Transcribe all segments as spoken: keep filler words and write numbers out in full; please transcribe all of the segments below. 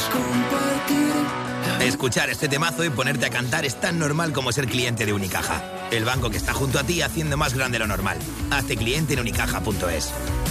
Escuchar este temazo y ponerte a cantar es tan normal como ser cliente de Unicaja. El banco que está junto a ti haciendo más grande lo normal. Hazte cliente en unicaja punto es.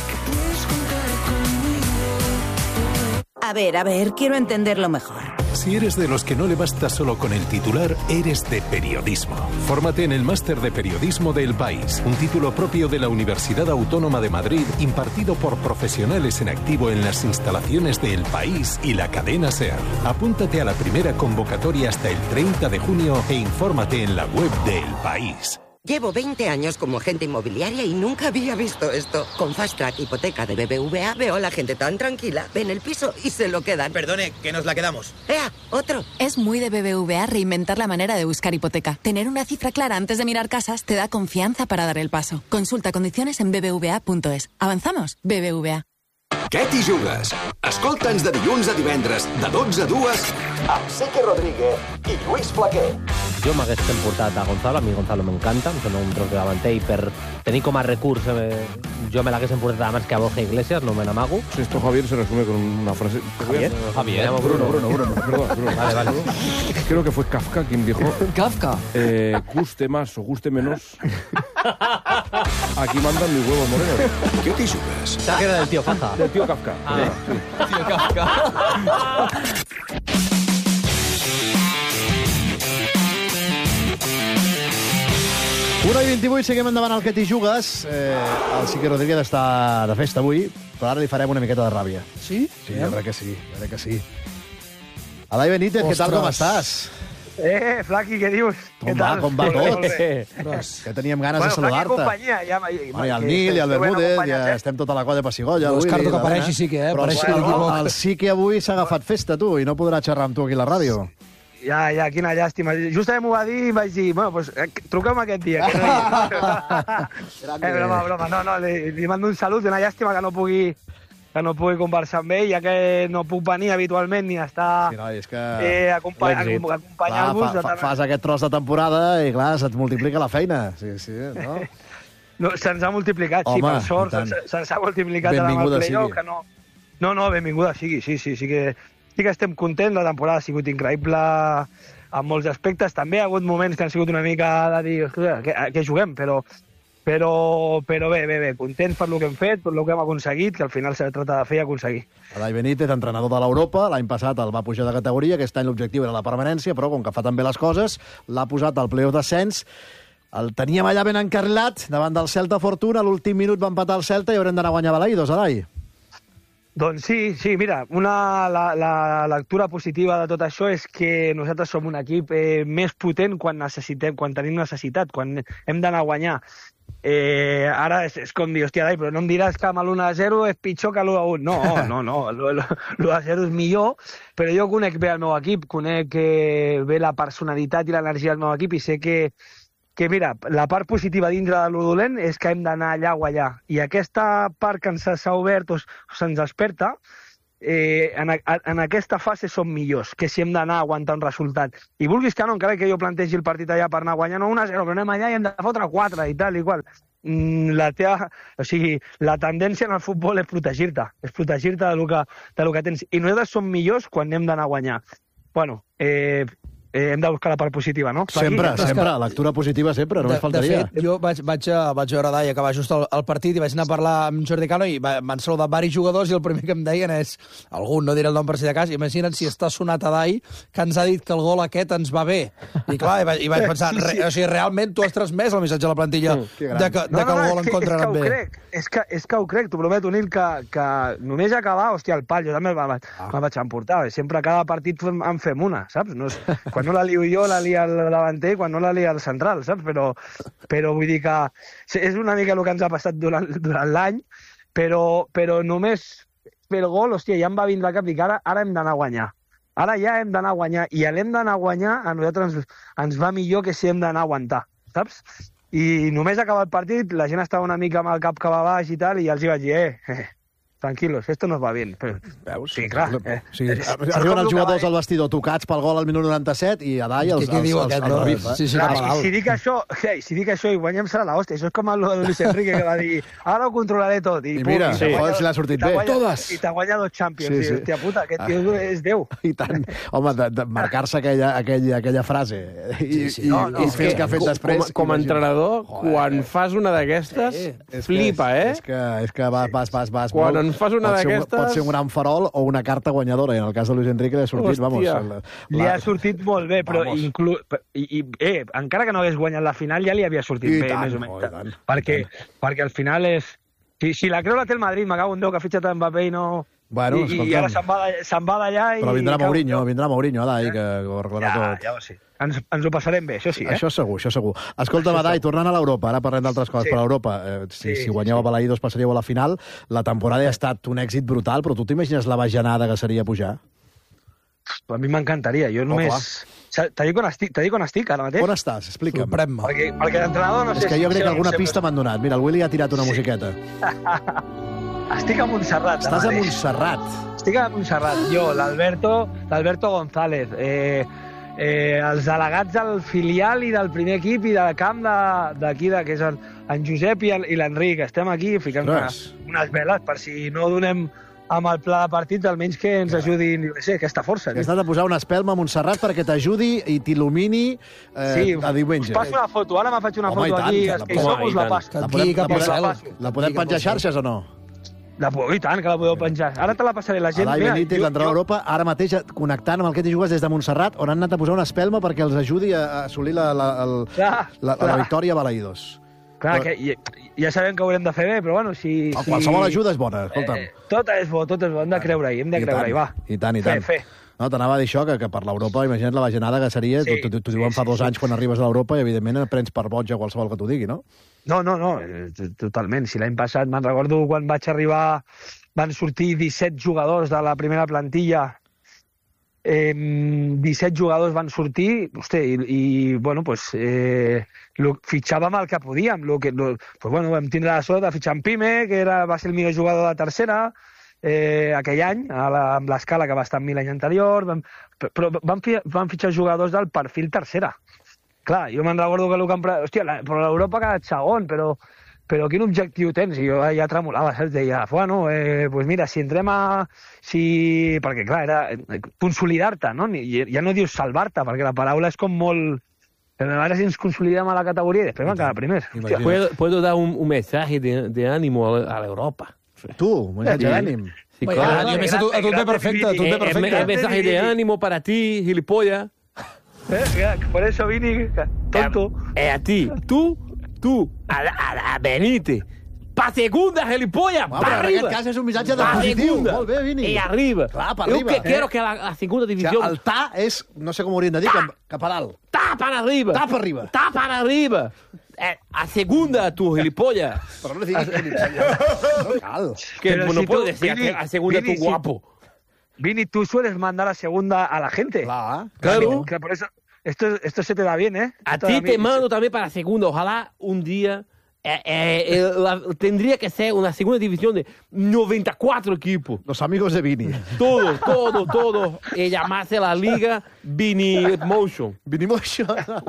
A ver, a ver, quiero entenderlo mejor. Si eres de los que no le basta solo con el titular, eres de periodismo. Fórmate en el Máster de Periodismo de El País, un título propio de la Universidad Autónoma de Madrid, impartido por profesionales en activo en las instalaciones de El País y la cadena SER. Apúntate a la primera convocatoria hasta el treinta de junio e infórmate en la web de El País. Llevo veinte años como agente inmobiliaria y nunca había visto esto. Con Fast Track Hipoteca de B B V A veo a la gente tan tranquila. Ven el piso y se lo quedan. Perdone, que nos la quedamos. ¡Ea! ¡Otro! Es muy de B B V A reinventar la manera de buscar hipoteca. Tener una cifra clara antes de mirar casas te da confianza para dar el paso. Consulta condiciones en b b v a punto es. ¿Avanzamos? B B V A. Què t'hi jugues? Escolta'ns de dilluns a divendres, de dotze a dues, amb Sique Rodríguez i Lluís Flaquer. Jo m'hagués portat a Gonzalo, a mi Gonzalo m'encanta, em sembla un tros de davanter, i per tenir com a recurs eh, jo me l'hagués portat abans que a Borja Iglesias, no me n'amago. Si esto, Javier, se resume con una frase... ¿Javier? Javier. Bruno, Bruno, Bruno, perdón, Bruno. Vale, vale. Creo que fue Kafka quien dijo... ¿Kafka? Eh, guste más o guste menos... Aquí mandan mis huevos morenos. Què t'hi jugues? Sabe que era del tío Faja. Del tío Kafka. Ah, sí. Tío Kafka. una i vint-i-vuit, seguim endavant al que t'hi jugues. Eh, el Sique Rodríguez està de festa avui, però ara li farem una miqueta de ràbia. Sí? Sí, jo crec que sí, jo crec que sí. Alai Benítez, què tal, com estàs? Eh, Flaqui, què dius? Com va, com va tot? Eh, que teníem ganes bueno, de saludar-te. Flaqui companyia. Ja, ja, bueno, hi ha el Nil, hi ha el Bermúdez, ja eh? estem tota la colla Passigolla. No descarto que apareixi, sí que, eh? Però Apareixi el, bueno, el Sique avui s'ha agafat festa, tu, i no podrà xerrar amb tu aquí a la ràdio. Ja, ja, quina llàstima. Justament m'ho va dir i vaig dir, bueno, pues, eh, truquem aquest dia. Que no hi... eh, broma, broma. No, no, li, li mando un salut, una llàstima que no pugui, que no pugui conversar amb ell, ja que no puc venir habitualment ni estar sí, no, és que... eh, acompany, acompanyant-vos. Fa, fa, fas aquest tros de temporada i, clar, se't multiplica la feina. Sí, sí, no? No, se'ns ha multiplicat, Home, sí, per sort, se'ns se ha multiplicat amb el playoff, que no... No, no, benvinguda sigui, sí, sí, sí que... Sí que estem contents, la temporada ha sigut increïble en molts aspectes. També ha hagut moments que han sigut una mica de dir, que, que juguem, però, però, però bé, bé, bé, contents per lo que hem fet, per lo que hem aconseguit, que al final se trata de fer i aconseguir. Alai Benítez, entrenador de l'Europa, l'any passat el va pujar de categoria, aquest any l'objectiu era la permanència, però com que fa tan bé les coses, l'ha posat al playoff d'ascens. El teníem allà ben encarrilat, davant del Celta Fortuna, a l'últim minut va empatar el Celta i haurem d'anar a guanyar Balaidos, Alai. Doncs sí, sí, mira, una, la, la lectura positiva de tot això és que nosaltres som un equip eh, més potent quan necessitem, quan tenim necessitat, quan hem d'anar a guanyar. Eh, ara és, és com dir, hòstia, Dai, però no em diràs que amb l'u a zero és pitjor que l'u a un. No, no, no, l'u a zero és millor, però jo conec bé el meu equip, conec eh, bé la personalitat i l'energia del meu equip i sé que que, mira, la part positiva dintre de lo dolent és que hem d'anar allà a guanyar. I aquesta part que ens s'ha obert o se'ns desperta, eh, en, a, en aquesta fase som millors que si hem d'anar a aguantar un resultat. I vulguis que no, encara que jo plantegi el partit allà per anar a guanyar, no un a zero, però anem allà i hem de fotre quatre i tal i qual. La teva, o sigui, la tendència en el futbol és protegir-te, és protegir-te de lo que, de lo que tens. I nosaltres som millors quan hem d'anar a guanyar. Bueno, eh... Eh, hem de buscar la part positiva, no? Sempre, Aquí, sempre. Que... Lectura positiva sempre, només faltaria. De fet, jo vaig, vaig, vaig veure Dai acabar just el, el partit i vaig anar a parlar amb Jordi Cano i m'han saludat diversos jugadors i el primer que em deien és, algun, no diré el nom per si de cas, imagina't si està sonat a Dai que ens ha dit que el gol aquest ens va bé. I clar, i vaig, i vaig pensar, sí, sí. Re, o sigui, realment tu has transmès el missatge a la plantilla mm, de que, de no, que no, el gol en contra anat bé. Crec, és, que, és que ho crec, t'ho prometo, Nil, que, que només acabar, hòstia, el pal, jo també me'l vaig, ah. vaig emportar. Sempre cada partit en fem una, saps? No és, quan no la lio jo, la lia el davanter, quan no la lia el central, saps? Però, però vull dir que és una mica el que ens ha passat durant, durant l'any, però, però només fer el gol, hòstia, ja em va vindre al cap i que ara, ara hem d'anar a guanyar. Ara ja hem d'anar a guanyar, i l'hem d'anar a guanyar a nosaltres ens, ens va millor que si hem d'anar a aguantar, saps? I només acabar el partit, la gent estava una mica amb el cap cap a baix i tal, i ja els hi vaig dir, eh, eh tranquilos, esto nos va bien. Però, veus? Sí, clar. Eh. Sí, arriben els jugadors al vestidor tocats pel gol al minut noranta-set i a Dai els, Què diu els, aquest, els, no? revifa. Sí, sí, Clar, cap a i dalt. si dic això, eh, si dic això i guanyem serà l'hòstia. Això és com el de Luis Enrique que va dir ara ho controlaré tot. I, I mira, pum, sí. t'ha Joder, si l'ha sortit i t'ha bé. guanyat- Totes. I t'ha guanyat dos Champions. Sí, Sí, sí. Hòstia puta, aquest tio és Déu. I tant. Home, de, de marcar-se aquella, aquella, aquella frase i, Sí, sí. i, No, no, i fer el que ha fet com, després... com a imagina't. entrenador, Joder, quan eh. fas una d'aquestes, Sí, és flipa, que, eh? És que, és que vas, vas, vas, vas Quan molt. en fas una Pot ser un- d'aquestes- Pot ser un gran farol o una carta guanyadora, i en el cas de Luis Enrique li ha sortit, Hòstia. vamos... La, Li ha sortit molt bé, però Vamos. inclu... I, i, eh, encara que no hagués guanyat la final, ja li havia sortit I bé, tant, més o oh, menys. i tant, perquè, i perquè al final és... Si, si la creu la té el Madrid, me cago en Déu, que ha fitxat en Mbappé i no... Bueno, I, i escolta'm. ara se'n va, d'allà- se'n va d'allà i... Però vindrà cago en Mourinho, Déu. vindrà Mourinho, Dai, que ho arreglarà Ja, tot. ja ho sé. Ens, ens ho passarem bé, això sí, eh? Això segur, això segur. Escolta, Badai, tornant a l'Europa, ara parlem d'altres coses, Sí. però a Europa, eh, si, Sí, si sí, guanyeu sí. a Balaïdos passaríeu a la final, la temporada ha estat un èxit brutal, però tu t'imagines la bajanada que seria pujar? A mi m'encantaria, jo només... T'ha dit on estic, t'ha dit on estic ara mateix? On estàs? Explica'm. Sorprèn-me. Perquè, perquè l'entrenador no És sé... que jo crec si- que alguna si- pista m'han donat. Mira, el Willy ha tirat una Sí. musiqueta. Estic a Montserrat. ara Estàs a mateix. Montserrat. Estic a Montserrat. Jo, l'Alberto l'Alberto González, eh, eh, els delegats del filial i del primer equip i del camp de- d'aquí, de, que és el, en Josep i el- i l'Enric. Estem aquí ficant Ostres. unes, unes veles per si no donem amb el pla de partit, almenys que ens ajudin, jo què sé, aquesta força. Has anat a posar una espelma a Montserrat perquè t'ajudi i t'il·lumini eh, Sí, a diumenge. us passo una foto, ara me faig una Home, i foto tant, aquí, que és la que podem- som, us i la tant. passo. La Aquí podem, cap la al podem- cel. la podem Aquí cap penjar a al cel. xarxes o no? La, puc- I tant, que la podeu penjar. Ara te la passaré la gent. Adai Mira, Benítez, jo- l'entrenador jo- d'Europa, ara mateix connectant amb el que t'hi jugues des de Montserrat, on han anat a posar una espelma perquè els ajudi a a assolir la, la, el, Clar, la, la clar. victòria a Balaïdos. Clar, Però- que ja, ja sabem que ho haurem de fer bé, però bueno, si... Oh, si... qualsevol ajuda és bona, escolta'm. Eh, tot és bo, tot és bo, hem de creure-hi, hem de I creure-hi, tant, va. I tant, i Fer, tant. fer. No, t'anava a dir això, que, que per l'Europa, imagina't la bajanada que seria, Sí, t'ho t'ho sí, diuen fa sí, dos sí. anys quan arribes a l'Europa i, evidentment, et prens per boig a qualsevol que t'ho digui, no? No, no, no, eh, totalment. Si l'any passat me'n recordo quan vaig arribar, van sortir disset jugadors de la primera plantilla, eh, disset jugadors van sortir, hosti, i, i bueno, pues, eh, lo, fitxàvem el que podíem. Lo que, lo, pues, bueno, vam tindre la sort de fitxar en Pime, que era, va ser el millor jugador de tercera, eh, aquell any, a la, amb l'escala que va estar amb mi l'any anterior, vam, però van, fi, van fitxar jugadors del perfil tercera. Clar, jo me'n recordo que el que em... pre- Hòstia, la, però l'Europa ha quedat segon, però, però quin objectiu tens? I jo ja tremolava, saps? Deia, bueno, eh, pues mira, si entrem a... Si... Perquè, clar, era eh, consolidar-te, no? Ni- Ja no dius salvar-te, perquè la paraula és com molt... Però ara si ens consolidem a la categoria i després vam quedar primers. Hòstia, Puedo, puedo dar un, un mensaje de, de ánimo a, la- a la Europa. Tu, un missatge d'ànim. Sí, Bueno, claro. a més, a tu, a tu et ve perfecte, a tu et ve Eh, eh, perfecte. eh, mensaje de ánimo para ti, gilipollas. eh, mira, por eso Vini, tonto. Eh, a ti, tú, tú, a, a, a Benítez. Pa segunda, gilipollas, Home, pa però en arriba. aquest cas és un missatge de Pa positiu. segunda. Molt bé, Vini. Y arriba. Clar, pa Yo arriba. que Eh? quiero que la, la segunda O sigui, división... el ta és, no sé com ho hauríem de dir, cap, cap a dalt. ¡Ta para arriba! Ta para arriba. ¡Ta para arriba! Eh, a segunda, tu gilipollas. Però no diguis no cal. Que Pero no si puedo tú, decir a Vini, que- a segunda, Vini, tu si- guapo. Vini, tú sueles mandar a segunda a la gente. Clar. Claro. Que por eso... Esto, esto se te da bien, ¿eh? A Esto ti mí- te mando también para segunda. Ojalá un día eh, eh, eh, la- tendría que ser una segunda división de noventa y cuatro equipos. Los amigos de Vini. Todos, todos, todos. Y llamarse la liga Vini Motion. Vini Motion.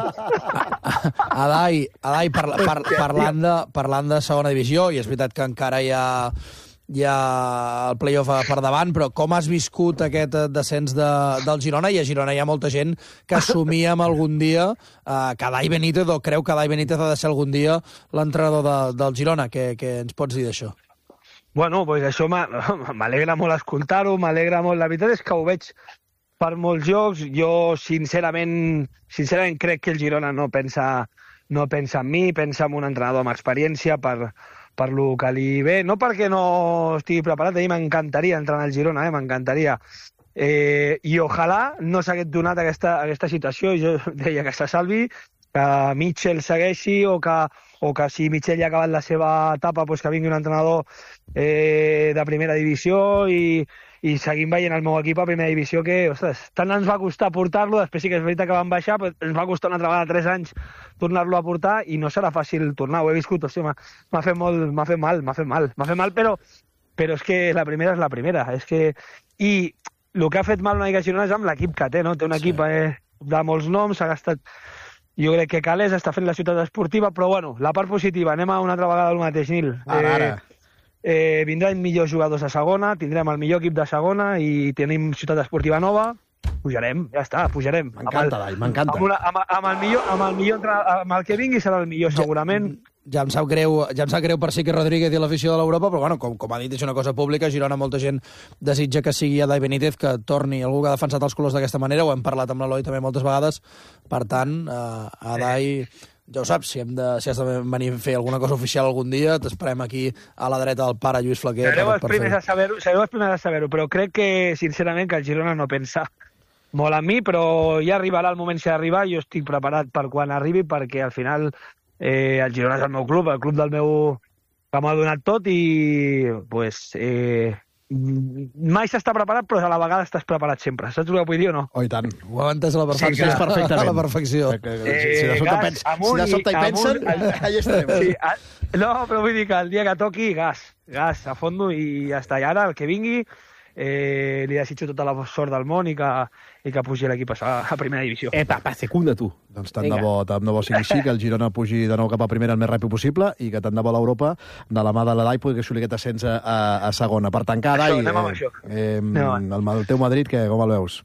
Adai, Adai parla, par, parlant, de, parlant de segona divisió, i és veritat que encara hi ha, hi ha el play-off per davant, però com has viscut aquest eh, descens de, del Girona? I a Girona hi ha molta gent que assumíem algun dia eh, que Adai Benítez, o creu que Adai Benítez ha de ser algun dia l'entrenador de, del Girona. Què, què ens pots dir d'això? Bueno, pues això m'ha- m'alegra molt escoltar-ho, m'alegra molt. La veritat és que ho veig per molts jocs. Jo, sincerament, sincerament crec que el Girona no pensa, no pensa en mi, pensa en un entrenador amb experiència per, per lo que li ve. No perquè no estigui preparat, a mi m'encantaria entrenar el Girona, eh? m'encantaria. Eh, I ojalà no s'hagués donat aquesta, aquesta situació. Jo deia que se salvi, que Mitchell segueixi o que, o que si Mitchell ja ha acabat la seva etapa, pues que vingui un entrenador eh, de primera divisió i, i seguim veient el meu equip a primera divisió que, ostres, tant ens va costar portar-lo, després sí que és veritat que van baixar, però ens va costar una altra vegada tres anys tornar-lo a portar i no serà fàcil tornar, ho he viscut, hòstia, m'ha m'ha fet molt, m'ha fet mal, m'ha fet mal, m'ha fet mal, però però és que la primera és la primera. És que... I el que ha fet mal una mica Girona és amb l'equip que té, no? Té un equip eh, de molts noms, s'ha gastat... Jo crec que Calés està fent la ciutat esportiva, però bueno, la part positiva, anem a una altra vegada al mateix, Nil. Ara, ara. Eh, eh, vindran millors jugadors a segona, tindrem el millor equip de segona i tenim ciutat esportiva nova. Pujarem, ja està, pujarem. M'encanta, Dai, m'encanta. Amb, una, amb, amb el millor, amb el millor, amb el que vingui serà el millor, segurament. Ja em sap greu, ja em sap greu per Sique Rodríguez i l'afició de l'Europa, però bueno, com, com ha dit, és una cosa pública. A Girona molta gent desitja que sigui Adai Benítez, que torni algú que ha defensat els colors d'aquesta manera. Ho hem parlat amb l'Eloi també moltes vegades. Per tant, eh, Adai... Ja ho saps, si, hem de, si has de venir a fer alguna cosa oficial algun dia, t'esperem aquí a la dreta del pare Lluís Flaquer. Sereu els primers a saber-ho, sereu els primers a saber-ho, però crec que, sincerament, que el Girona no pensa molt en mi, però ja arribarà el moment si ha d'arribar. Jo estic preparat per quan arribi, perquè al final eh, el Girona és el meu club, el club del meu... que m'ha donat tot i pues, eh, mai s'està preparat, però a la vegada estàs preparat sempre. Saps el que vull dir o no? Oh, i tant. Ho ha entès a la perfecció. Sí, és perfectament. A la perfecció. Eh, si de sobte, pens, si de sobte hi pensen, amunt, allà estarem. Sí, a, no, però vull dir que el dia que toqui, gas. Gas, a fondo i ja està. I ara, el que vingui, eh, li desitjo tota la sort del món i que, i que pugi l'equip a, a primera divisió. Epa, pa, secunda, tu. Doncs tant de bo, tant de bo sigui així, que el Girona pugi de nou cap a primera el més ràpid possible i que tant de bo l'Europa, de la mà de l'Adai, pugui assolir aquest ascens a, a segona. Per tancar, Adai, això, eh, eh, el, el teu Madrid, que, com el veus?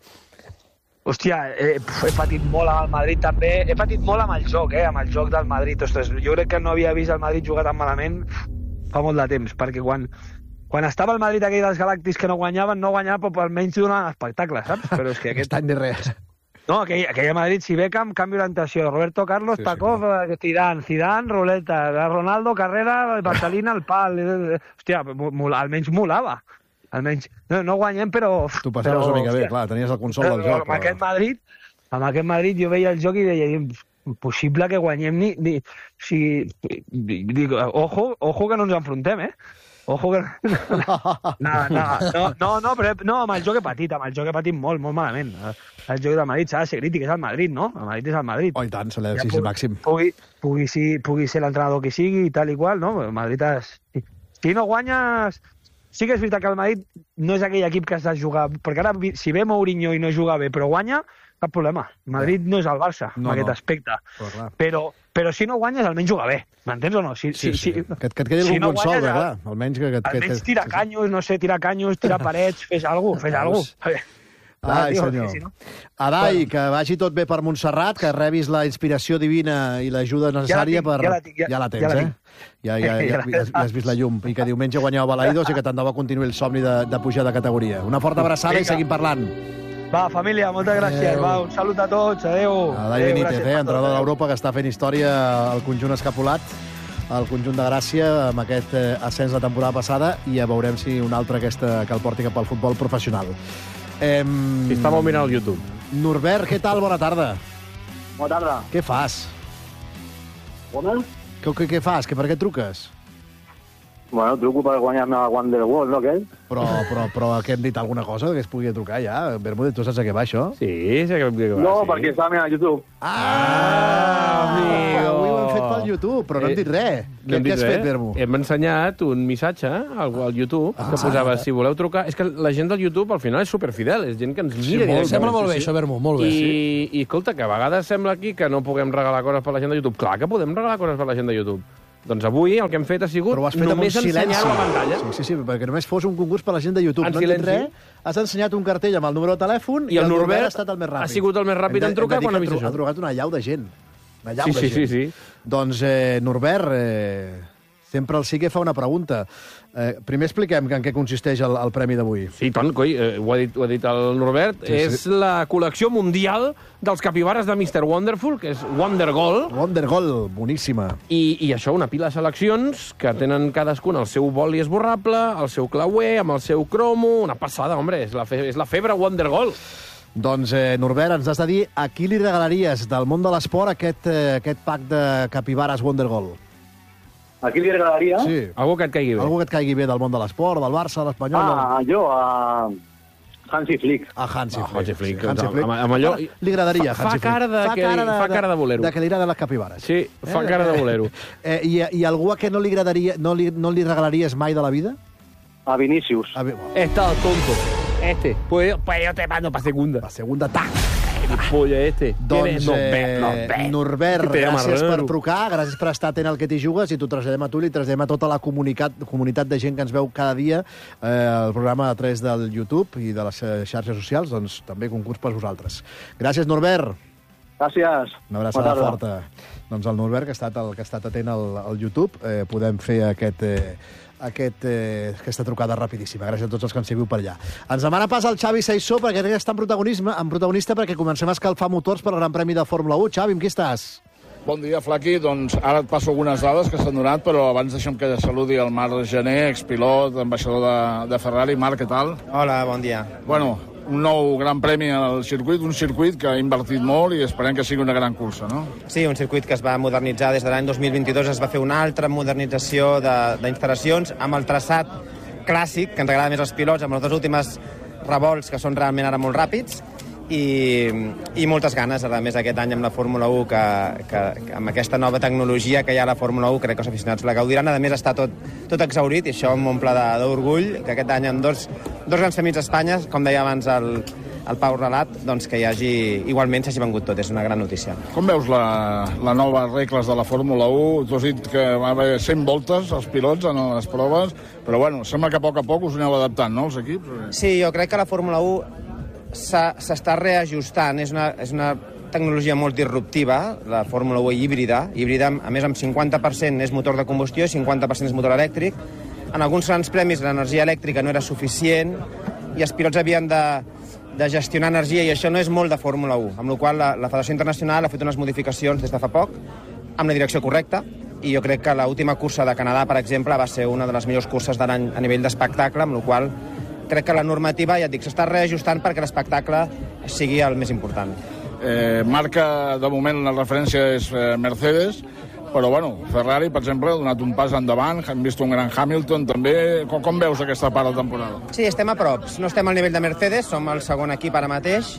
Hòstia, eh, he patit molt amb el Madrid també. He patit molt amb el joc, eh, amb el joc del Madrid. Ostres, jo crec que no havia vist el Madrid jugar tan malament fa molt de temps, perquè quan, quan estava el Madrid aquell dels Galàctics que no guanyaven, no guanyava, però almenys donaven espectacle, saps? Però és que aquest... any de res. No, aquell, aquell Madrid, si Beckham, canvi d'orientació. Roberto Carlos, sí, Tacov, sí, Zidane, Zidane, Roleta, Ronaldo, Carrera, Barcelina, el pal. Hòstia, almenys molava. Almenys, no, no guanyem, però... Tu passaves però, una mica bé, hòstia, clar, tenies el consol del joc. Amb però... aquest Madrid, amb aquest Madrid jo veia el joc i deia, impossible que guanyem ni... ni si, dic, ojo, ojo que no ens enfrontem, eh? Ojo que... Nada, nada. No, no, no, però no, amb el joc he patit, amb el joc he patit molt, molt malament. El joc del Madrid s'ha de ser crític, és el Madrid, no? El Madrid és el Madrid. Oh, i tant, se l'ha de ser màxim. Pugui, pugui, si, pugui ser l'entrenador que sigui i tal i qual, no? El Madrid és... Si no guanyes... Sí que és veritat que el Madrid no és aquell equip que has de jugar... Perquè ara, si ve Mourinho i no juga bé, però guanya, cap problema. El Madrid no és el Barça, no, en aquest no. aspecte. Però, però, però si no guanyes, almenys juga bé. M'entens o no? Si, sí, si, sí. Si, que, et, que et quedi si algun no consol, guanyes, clar. Almenys, que, que, almenys que, tira sí, sí. canyos, no sé, tira canyos, tira parets, fes alguna cosa, fes alguna cosa. Ai, tio, senyor. Si no... Adai, que vagi tot bé per Montserrat, que rebis la inspiració divina i l'ajuda necessària ja tinc, per... Ja la tinc, ja, ja la tens, ja la eh? Ja, ja, ja, ja, ja, ja has vist la llum. I que diumenge guanyeu a Balaïdos i que tant de bo continuï el somni de, de pujar de categoria. Una forta abraçada Vinga. I seguim parlant. Va, família, moltes gràcies. Adeu. Va, un salut a tots. Adéu. Adai Benítez, eh, entrenador d'Europa, que està fent història al conjunt escapulat, al conjunt de Gràcia, amb aquest eh, ascens la temporada passada, i ja veurem si un altre aquesta, que el porti cap al futbol professional. Eh, si està molt mirant al YouTube. Norbert, què tal? Bona tarda. Bona tarda. Què fas? Bona? Què, què, què fas? Que per què truques? Bueno, truco per guanyar-me a Wonderwall, no, aquell? Però, però, però què hem dit alguna cosa que es pugui trucar ja? Bermúdez, tu saps a què va, això? Sí, sé que va. No, sí. perquè estava mirant a YouTube. Ah, ah amigo! Avui ho hem fet pel YouTube, però no hem dit res. No què, què has fet, Bermú? Hem ensenyat un missatge al, al YouTube ah, que posava, si voleu trucar... És que la gent del YouTube al final és superfidel, és gent que ens mira. Sí, molt, sembla molt bé, això, Bermú, molt bé. I, sí. I, escolta, que a vegades sembla aquí que no puguem regalar coses per la gent de YouTube. Clar que podem regalar coses per la gent de YouTube. Doncs avui el que hem fet ha sigut només ensenyar la pantalla. Sí, sí, sí, perquè només fos un concurs per la gent de YouTube. En no silenci. Res, has ensenyat un cartell amb el número de telèfon i, i el, el Norbert ha estat el més ràpid. Ha sigut el més ràpid en trucar quan ha vist això. Ha trucat una llau de gent. Una llau sí, de sí, gent. Sí, sí. Doncs, eh, Norbert, eh, sempre el sí que fa una pregunta. Eh, primer expliquem en què consisteix el, el premi d'avui. Sí, tant, coi, eh, ho, ha dit, ho ha dit el Norbert. Sí, és sí. la col·lecció mundial dels capibares de mister Wonderful, que és Wondergoal. Wondergoal, boníssima. I, I això, una pila de seleccions que tenen cadascun el seu boli esborrable, el seu clauer, amb el seu cromo... Una passada, home, és la, fe, és la febre Wondergoal. Doncs, eh, Norbert, ens has de dir a qui li regalaries del món de l'esport aquest, eh, aquest pack de capibares Wondergoal? A qui li regalaria? Sí. Algú que et caigui bé. Algú que et caigui bé del món de l'esport, del Barça, de l'Espanyol... Ah, del... jo, a... Hansi Flick. A Hansi Flick. Oh, Hansi Flick. Hansi Flick. Amb, amb allò... Li agradaria, fa, Hansi fa cara de, fa que, cara de, fa cara de bolero. De que li agraden les capibares. Sí, fa eh? cara de bolero. Eh, i, I algú a què no li agradaria, no li, no li regalaries mai de la vida? A Vinicius. A... He estado tonto. Este. Pues, pues yo te mando para segunda. La segunda, tac. Polla, este. Doncs, Norbert, eh, Norbert. Norbert, Que te llama gràcies per raro. trucar, gràcies per estar atent al que t'hi jugues, i t'ho traslladem a tu, li traslladem a tota la comunitat, comunitat de gent que ens veu cada dia eh, el programa a través del YouTube i de les eh, xarxes socials, doncs també concurs per vosaltres. Gràcies, Norbert. Gràcies. Una abraçada forta. Doncs el Norbert, que ha estat, el, que ha estat atent al, al YouTube, eh, podem fer aquest... Eh, Aquest, eh, aquesta trucada rapidíssima. Gràcies a tots els que ens seguiu per allà. Ens demana pas el Xavi Saissó, perquè ja està en protagonisme, en protagonista perquè comencem a escalfar motors per al Gran Premi de Fórmula u. Xavi, amb qui estàs? Bon dia, Flaqui. Doncs ara et passo algunes dades que s'han donat, però abans deixa'm que saludi el Marc Gené, expilot, ambaixador de, de Ferrari. Marc, què tal? Hola, bon dia. Bueno, un nou gran premi al circuit, un circuit que ha invertit molt i esperem que sigui una gran cursa, no? Sí, un circuit que es va modernitzar des de l'any dos mil vint-i-dos, es va fer una altra modernització d'instal·lacions amb el traçat clàssic, que ens agrada més als pilots, amb les dues últimes revolts, que són realment ara molt ràpids, i, i moltes ganes, a més, aquest any amb la Fórmula u, que, que, que amb aquesta nova tecnologia que hi ha a la Fórmula u, crec que els aficionats la gaudiran. A més, està tot, tot exhaurit, i això m'omple d'orgull, que aquest any amb dos, dos grans premis a Espanya, com deia abans el, el Pau Relat, doncs que hi hagi, igualment s'hagi vengut tot, és una gran notícia. Com veus la, la nova regles de la Fórmula u? Tu has dit que va haver cent voltes els pilots en les proves, però bueno, sembla que a poc a poc us aneu adaptant, no, els equips? Sí, jo crec que la Fórmula u s'està reajustant, és una, és una tecnologia molt disruptiva, la Fórmula u híbrida, híbrida, a més amb cinquanta per cent és motor de combustió i cinquanta per cent és motor elèctric. En alguns grans premis l'energia elèctrica no era suficient i els pilots havien de, de gestionar energia, i això no és molt de Fórmula u, amb la qual la, la Federació Internacional ha fet unes modificacions des de fa poc amb la direcció correcta, i jo crec que l'última cursa de Canadà, per exemple, va ser una de les millors curses de l'any a nivell d'espectacle, amb la qual crec que la normativa, ja et dic, s'està reajustant perquè l'espectacle sigui el més important. Eh, marca, de moment, la referència és eh, Mercedes, però, bueno, Ferrari, per exemple, ha donat un pas endavant, hem vist un gran Hamilton, també. Com, com veus aquesta part de temporada? Sí, estem a prop. No estem al nivell de Mercedes, som el segon equip ara mateix.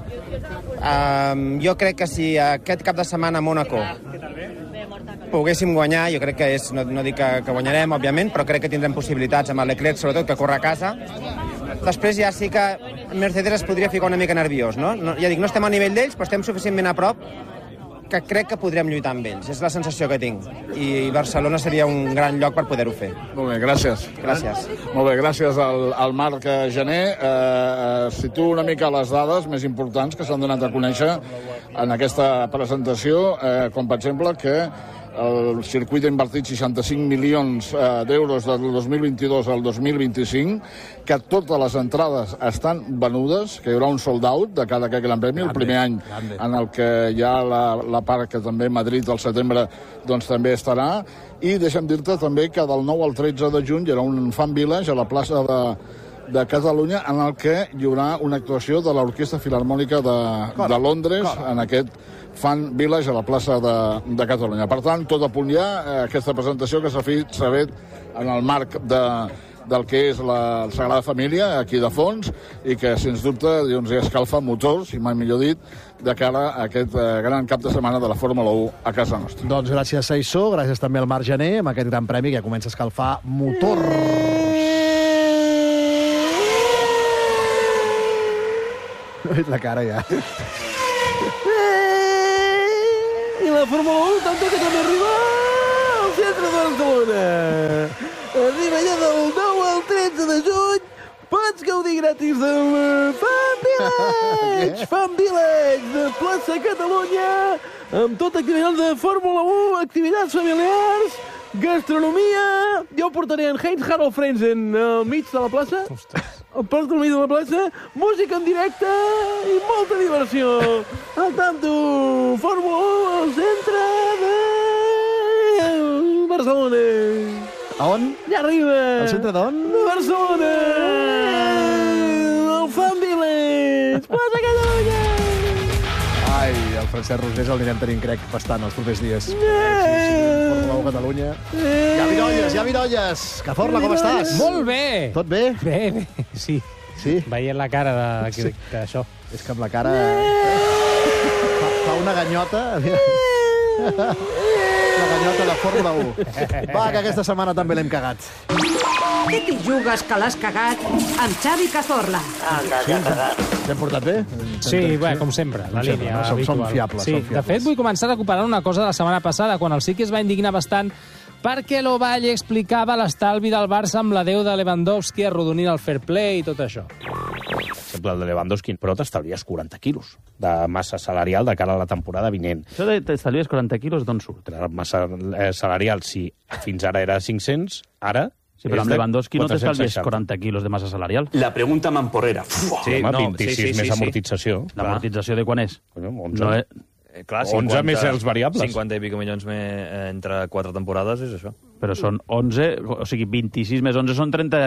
Um, jo crec que si aquest cap de setmana a Mònaco poguéssim guanyar, jo crec que és, no, no dic que, que guanyarem, òbviament, però crec que tindrem possibilitats amb el Leclerc, sobretot, que corre a casa. Després ja sí que Mercedes es podria ficar una mica nerviós, no? no ja dic, no estem a nivell d'ells, però estem suficientment a prop que crec que podrem lluitar amb ells. És la sensació que tinc. I Barcelona seria un gran lloc per poder-ho fer. Molt bé, gràcies. Gràcies. Molt bé, gràcies al, al Marc Gené. Eh, situo una mica les dades més importants que s'han donat a conèixer en aquesta presentació, eh, com per exemple que el circuit ha invertit seixanta-cinc milions eh, d'euros del dos mil vint-i-dos al dos mil vint-i-cinc, que totes les entrades estan venudes, que hi haurà un sold out de cada aquest Gran Premi, el primer any grande. En el que hi ha la, la part que també Madrid al setembre doncs també estarà, i deixa'm dir-te també que del nou al tretze de juny hi haurà un fan village a la plaça de, de Catalunya, en el que hi haurà una actuació de l'Orquestra Filharmònica de, de Londres, Cora. En aquest Fan Village a la plaça de, de Catalunya. Per tant, tot a punt ja, eh, aquesta presentació que s'ha fet, fet en el marc de, del que és la Sagrada Família, aquí de fons, i que, sens dubte, doncs, escalfa motors, i mai millor dit, de cara a aquest eh, gran cap de setmana de la Fórmula u a casa nostra. Doncs gràcies, Saissó, gràcies també al Marc Gené, amb aquest gran premi que comença a escalfar motors. No veig la cara, ja. I la Fórmula u, tant que també arriba al centre de Barcelona. Arriba ja del nou al tretze de juny. Pots gaudir gratis del Fan Village! Fan Village de plaça Catalunya, amb tota activitat de Fórmula u, activitats familiars, gastronomia. Jo portaré en Heinz-Harald Frentzen al mig de la plaça. El porto al mig de la plaça, música en directe i molta diversió. Al tanto, Fórmula u al centre de Barcelona. A on? Ja arriba. Al centre d'on? De Barcelona. El Fan Village. Plaça Catalunya. Ai, el Francesc Rosés el anirem tenint, crec, bastant els propers dies. Yeah. Sí, sí, Fórmula u Catalunya. Yeah. Ja virolles, ja virolles. Cazorla, com estàs? Molt bé. Tot bé? Bé, bé, sí. Sí? Veient la cara de, d'això. És que amb la cara... Fa, fa una ganyota... La ganyota de Fórmula u. Va, que aquesta setmana també l'hem cagat. Què t'hi jugues que l'has cagat amb Xavi Cazorla? T'hem portat bé? Sí, bé, com sempre, la Com sempre, línia no? Som- som habitual. fiables, Sí, som de fiables. fet, vull començar recuperant una cosa de la setmana passada, quan el Sique es va indignar bastant perquè l'Ovalle explicava l'estalvi del Barça amb l'adeu de Lewandowski arrodonint el fair play i tot això. exemple, el de Lewandowski, però t'estalvies quaranta quilos de massa salarial de cara a la temporada vinent. Això de t'estalvies quaranta quilos, d'on surt? La massa eh, salarial, si fins ara era cinc-cents, ara... Sí, però amb Lewandowski no t'estalvies quaranta quilos de massa salarial. La pregunta mamporrera. Sí, home, vint-i-sis més amortització. L'amortització de quan és? onze. No és... Eh, clar, onze més els variables. cinquanta i pico milions me, eh, entre quatre temporades és això. Però són onze, o sigui, vint-i-sis més onze són trenta...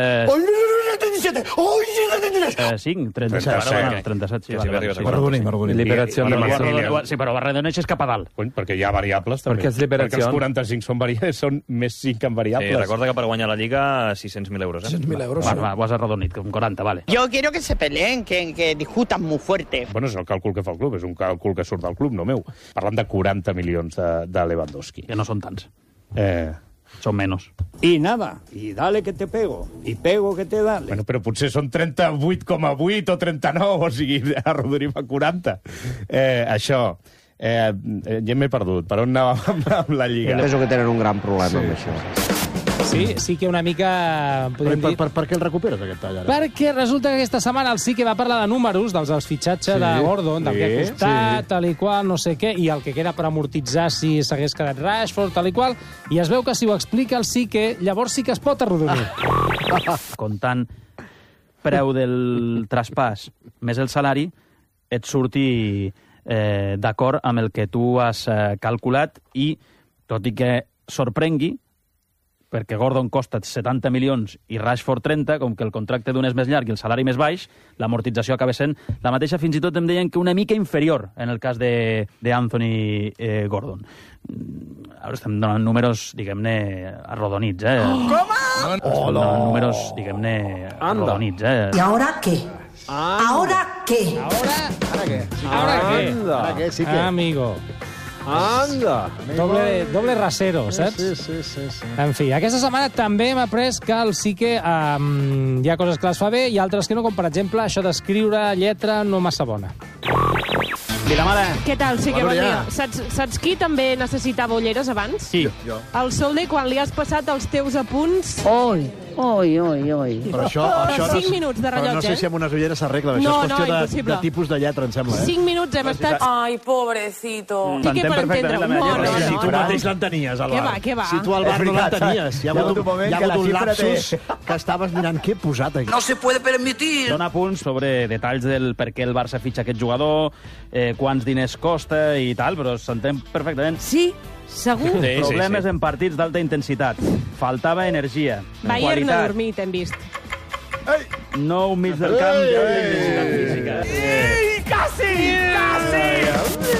Eh, cinc, trenta-set. trenta-set. trenta-set, sí. Que Vale, si vale, arribes a sí. quaranta. Marrodoní. Liberació de Marrodoní. Marrodoní. Sí, però arredoneixes cap a dalt. Cony, perquè hi ha variables, també. Perquè és liberació. Perquè els quaranta-cinc són, vari... són més cinc en variables. Sí, recorda que per guanyar la Lliga sis-cents mil euros. Eh? sis-cents mil euros. Va, va, ho has arredonit, com quaranta, vale. Yo quiero que se peleen, que, que discutan muy fuerte. Bueno, és el càlcul que fa el club, és un càlcul que surt del club, no meu. Parlant de quaranta milions de, de Lewandowski. Que no són tants. Eh... Són menys. Y nada, y dale que te pego, y pego que te dale. Bueno, però potser són trenta-vuit coma vuit o trenta-nou, o sigui, arrodonim a quaranta. Eh, això... Eh, ja m'he perdut. Per on anàvem amb, amb la Lliga? Penso que tenen un gran problema Sí. amb això. Sí, sí que una mica... Per, per, per, per què el recuperes, aquest tall, ara? Perquè resulta que aquesta setmana el sí que va parlar de números, dels els fitxatges Sí, de Gordon, del sí, que ha costat, sí. tal i qual, no sé què, i el que queda per amortitzar si s'hagués quedat Rashford, tal i qual, i es veu que si ho explica el sí que, llavors sí que es pot arrodonir. Comptant preu del traspàs més el salari, et surti eh, d'acord amb el que tu has eh, calculat i, tot i que sorprengui, perquè Gordon costa setanta milions i Rashford trenta, com que el contracte d'un és més llarg i el salari més baix, l'amortització acaba sent la mateixa, fins i tot em deien que una mica inferior en el cas de, de Anthony eh, Gordon. Ara estem donant números, diguem-ne, arrodonits, eh? ¿Cómo? Estem donant números, diguem-ne, arrodonits, eh? ¿Y ahora qué? ¿Ahora qué? ¿Ahora qué? ¿Ahora qué? Anda. Ara què? Sí que... Ah, amigo. Anda! Doble, doble rasero, saps? Sí, sí, sí, sí. En fi, aquesta setmana també hem après que el sí que um, hi ha coses que les fa bé i altres que no, com per exemple això d'escriure lletra no massa bona. Vilamala. Què tal? Sí, que Hola, bon ja. dia. Saps, saps qui també necessitava ulleres abans? Sí. Jo. El Solde, quan li has passat els teus apunts... Oi, oi, oi, oi. Però això... Però això cinc no, minuts de però rellotge, no sé eh? si amb unes ulleres s'arregla. Això No, és no, qüestió de, impossible. de tipus de lletra, em sembla. Eh? Cinc minuts hem estat... Ai, pobrecito. Sí que per entendre-ho. No, no, Però si no. tu mateix l'entenies, al bar. Què va, què va? Si tu al bar És no veritat, l'entenies. Hi ha hagut un, moment hi ha que hagut la un xifra lapsus que estaves mirant què he posat aquí. No se puede permitir. Dona punts sobre detalls del per què el Barça fitxa aquest jugador, eh, quants diners costa i tal, però s'entén perfectament. Sí, segur. Sí, Problemes sí, sí. en partits d'alta intensitat. Faltava energia. Bayern no qualitat. dormit, hem vist. Nou mig del camp i alta intensitat física. Ei, quasi, quasi.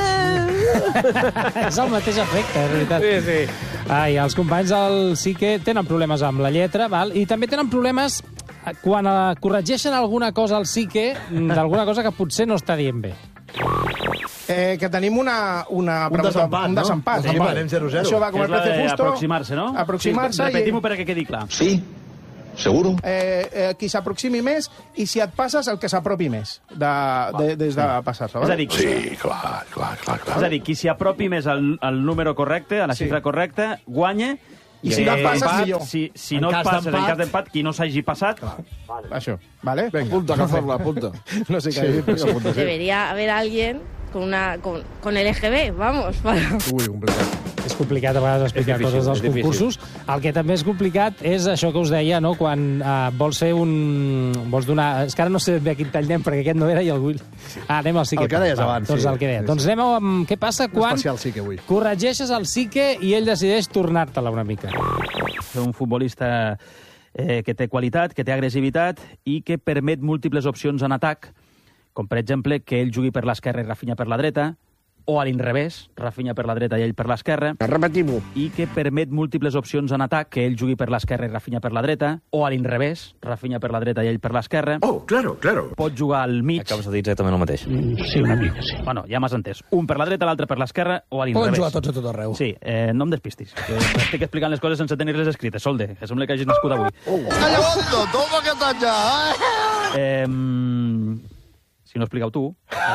És el mateix efecte, és veritat. Sí, sí. Ai, els companys del sí que tenen problemes amb la lletra, val? I també tenen problemes quan eh, corregeixen alguna cosa al sí que, d'alguna cosa que potser no està dient bé. Eh, que tenim una, una Un pregunta, desempat, un no? desempat. Sí, Vale. anem zero zero. Això va com És el la precio justo. d'aproximar-se, no? Aproximar-se. Sí, repetim-ho perquè quedi clar. Sí, seguro. Eh, eh, qui s'aproximi més i si et passes, el que s'apropi més de, de, des de passar-se. És a dir, Sí, clar, clar, clar, clar. és a dir, qui s'hi apropi més al, al número correcte, a la xifra correcta, guanya. I si no et passes, empat, millor. Si, si En no et cas passes, en d'empat- cas d'empat, qui no s'hagi passat... Això, ¿vale? Venga. Apunta, Cazorla, apunta. No sé Sí, qué. vinga, apunta, sí. Debería haber alguien con, una, con, con el E G B, vamos. Para... Ui, complicat. És complicat a vegades explicar És difícil, coses dels és difícil. concursos. El que també és complicat és això que us deia, no? Quan uh, vols fer un... Vols donar... És que ara no sé bé a quin tall anem, perquè aquest no era i el vull... Ah, anem al sí que... El que deies abans, Doncs sí. el que deia. Sí, Doncs sí. anem amb què passa quan Especial sí que avui. corregeixes el sí que i ell decideix tornar-te-la una mica. Ser un futbolista eh, que té qualitat, que té agressivitat i que permet múltiples opcions en atac, com per exemple que ell jugui per l'esquerra i Rafinha per la dreta, o a l'inrevés, Rafinha per la dreta i ell per l'esquerra. Repetim-ho. I que permet múltiples opcions en atac, que ell jugui per l'esquerra i Rafinha per la dreta, o a l'inrevés, Rafinha per la dreta i ell per l'esquerra. Oh, claro, claro. Pot jugar al mig. Acabes de dir exactament el mateix. Sí, una mica, sí. Bueno, ja m'has entès. Un per la dreta, l'altre per l'esquerra o a l'inrevés. Poden jugar tots a tot arreu. Sí, eh, no em despistis. Que estic explicant les coses sense tenir-les escrites. Solde, que sembla que hagis nascut avui. Callando, toma que està allà, eh? Si no expliqueu tu...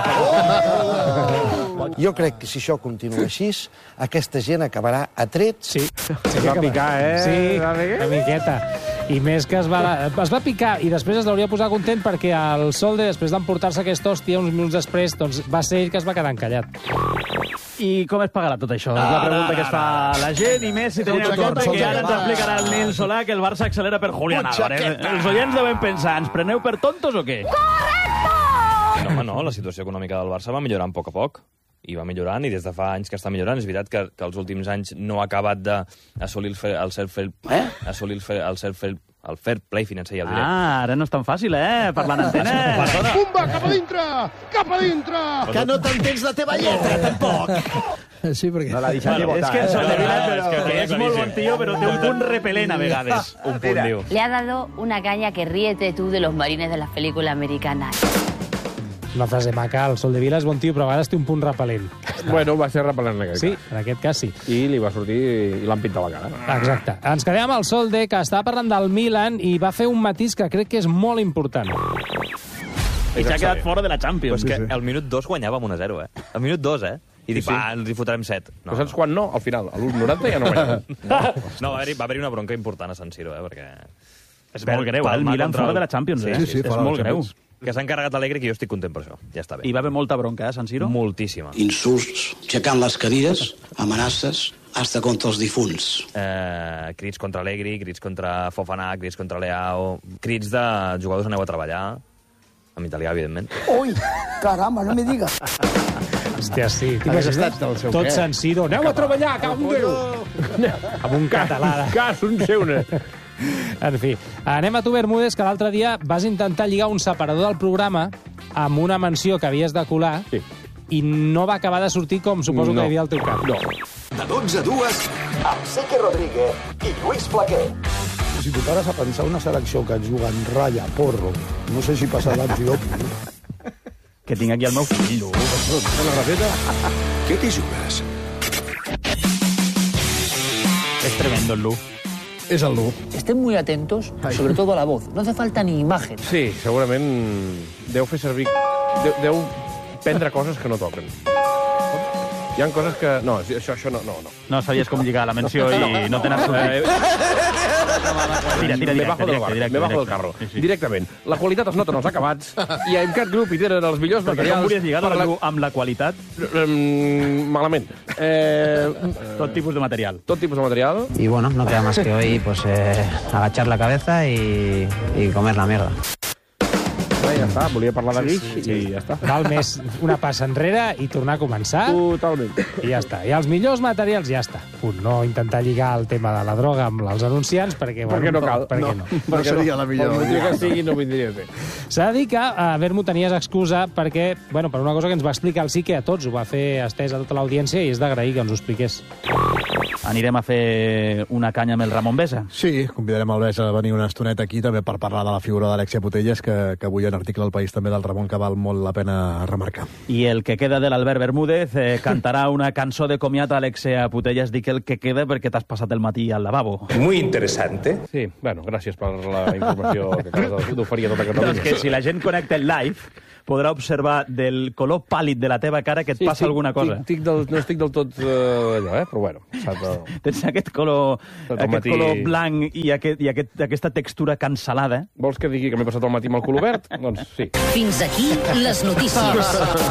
Jo crec que si això continua així, aquesta gent acabarà atret. Sí, sí va picar, eh? Sí, una miqueta. I més que es va, es va picar i després es l'hauria posat content perquè el Solde, després d'emportar-se aquesta hòstia, uns minuts després, doncs va ser ell que es va quedar encallat. I com es pagarà tot això? És la pregunta que es fa la gent, i més si tenim en compte que ara ens explicarà el Nil Solà que el Barça accelera per Julián Álvarez. Els oients deuen pensar, ens preneu per tontos o què? No, home, no, la situació econòmica del Barça va millorant a poc a poc. I va millorant, i des de fa anys que està millorant. És veritat que, que els últims anys no ha acabat d'assolir el, fer, el self eh? assolir el, fer, el, self el fair play financer, ja el diré. Ah, ara no és tan fàcil, eh? Parlant antena. Perdona. Pumba, cap a dintre! Cap a dintre! Que no t'entens la teva lletra, tampoc! Sí, perquè... No l'ha deixat de votar. És que el Soldevila No, no, és que és, és molt bon tio, però té un punt repel·lent a vegades. Un punt, diu. Le ha dado una caña que ríete tú de los marines de las películas americanas. Una frase maca, el Soldevila és bon tio, però a vegades té un punt repel·lent. Bueno, va ser repel·lent en aquest Sí, cas. en aquest cas sí. I li va sortir i l'han pintat la cara. Exacte. Ens quedem amb el Solde, que estava parlant del Milan i va fer un matís que crec que és molt important. I s'ha quedat fora de la Champions. Però és que al minut dos guanyàvem un a zero, eh? Al minut dos, eh? I dic, Sí, sí. va, ens hi fotrem set. No, Però saps quan no? Al final, a l'últim noranta ja no guanyàvem. no, va haver-hi va haver una bronca important a San Siro, eh? Perquè... És molt greu, eh? El Milan fora de la Champions, eh? Sí, sí, és molt greu. Que s'ha encarregat Alegre, que jo estic content per això. Ja està bé. Hi va haver molta bronca, eh, San Siro? Moltíssima. Insults, aixecant les cadires, amenaces, hasta contra els difunts. Eh, crits contra Alegri, crits contra Fofana, crits contra Leao, crits de jugadors aneu a treballar, en italià, evidentment. Ui, caramba, no me digas. Hòstia, sí. Hagués estat del seu Tot què? San Siro. Aneu a treballar, cap un Déu! Amb un català. Cas, un seune. En fi, anem a tu, Bermúdez, que l'altre dia vas intentar lligar un separador del programa amb una menció que havies de colar sí. i no va acabar de sortir com suposo no. que hi havia al teu cap. No. De dotze a dues, amb Sique Rodríguez i Lluís Flaquer. Si tu pares a pensar una selecció que juga en ratlla, porro, no sé si passa l'antidopi. Que tinc aquí el meu fill. Una grafeta. Què t'hi jugues? És tremendo, el Lu. És el Lu. Estén muy atentos, sobre todo a la voz. No hace falta ni imagen. Sí, segurament deu fer servir... Deu, deu prendre coses que no toquen. Hi ha coses que... No, això, això no, no, no. No sabies com lligar la menció i no tenen sortit. Tira, tira, me bajo del bar, me bajo del carro. Sí, sí. Directament. La qualitat es nota en els acabats i a Emcat Group hi tenen els millors Perquè materials... com volies lligar per la... amb la qualitat? Mm, malament. Eh, Tot tipus de material. Tot tipus de material. Y bueno, no queda más que hoy pues eh, agachar la cabeza y, y comer la mierda. Ja està, volia parlar de guix Sí, sí, sí. i ja està. Val més una passa enrere i tornar a començar. Totalment. I ja està. I els millors materials ja està. Punt. No intentar lligar el tema de la droga amb els anunciants perquè... Perquè bueno, no cal. Perquè no. no. Perquè seria la millor. El motiu que sigui no vindria bé. S'ha de dir que a Vermo tenies excusa perquè, bueno, per una cosa que ens va explicar el Sique a tots, ho va fer estès a tota l'audiència i és d'agrair que ens ho expliqués. Anirem a fer una canya amb el Ramon Besa? Sí, convidarem el Besa a venir una estoneta aquí també per parlar de la figura d'Alexia Putellas, que, que avui en article al País també del Ramon que val molt la pena remarcar. I el que queda de l'Albert Bermúdez eh, cantarà una cançó de comiat a Alexia Putellas. Dic el que queda perquè t'has passat el matí al lavabo. Muy interesante. Sí, bueno, gràcies per la informació que acabes d'oferir a tota Catalunya. Doncs que si la gent connecta el live podrà observar del color pàl·lid de la teva cara que et Sí, passa estic- alguna cosa. estic- estic del, no estic del tot eh, allò, eh? Però bueno. Saps, de... Tens aquest color, Tot el aquest matí- color blanc i, aquest, i aquest, aquesta textura cancel·lada. Vols que digui que m'he passat el matí amb el color verd? Doncs sí. Fins aquí les notícies.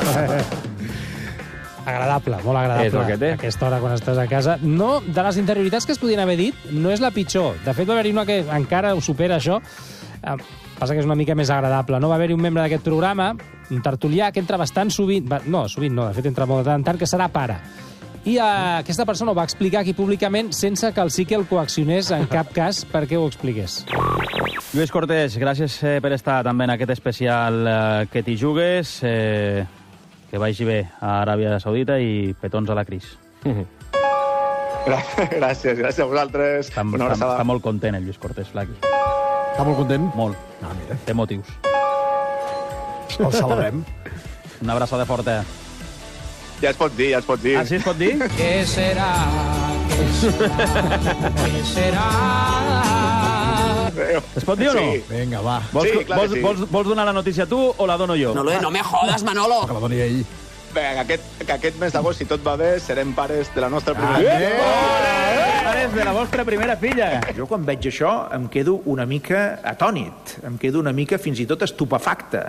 Agradable, molt agradable. És el que té. A aquesta hora, quan estàs a casa. No, de les interioritats que es podien haver dit, no és la pitjor. De fet, va haver-hi una que encara ho supera, això. Eh, passa que és una mica més agradable. No va haver-hi un membre d'aquest programa, un tertulià, que entra bastant sovint... Va, no, sovint no, de fet entra molt de tant en tant, que serà pare. I eh, aquesta persona ho va explicar aquí públicament sense que el Sique el coaccionés en cap cas perquè ho expliqués. Lluís Cortés, gràcies eh, per estar també en aquest especial eh, que t'hi jugues. Eh, que vagi bé a Aràbia Saudita i petons a la Cris. Gràcies, gràcies a vosaltres. Està, està, està molt content el Lluís Cortés, Flaqui. Està molt content? Molt. Ah, mira. Té motius. El celebrem. Una abraçada forta. Ja es pot dir, ja es pot dir. Ah, sí es pot dir? Què serà? Què serà? Què serà? Es pot dir o no? Sí. Vinga, va. Vols, Sí, clar que vols, sí. vols, vols donar la notícia tu o la dono jo? No, no me jodas, Manolo. Que la doni ell. Bé, que aquest, que aquest mes d'agost, si tot va bé, serem pares de la nostra primera Ah, filla. Pares de la vostra primera filla. Jo, quan veig això, em quedo una mica atònit. Em quedo una mica, fins i tot, estupefacte.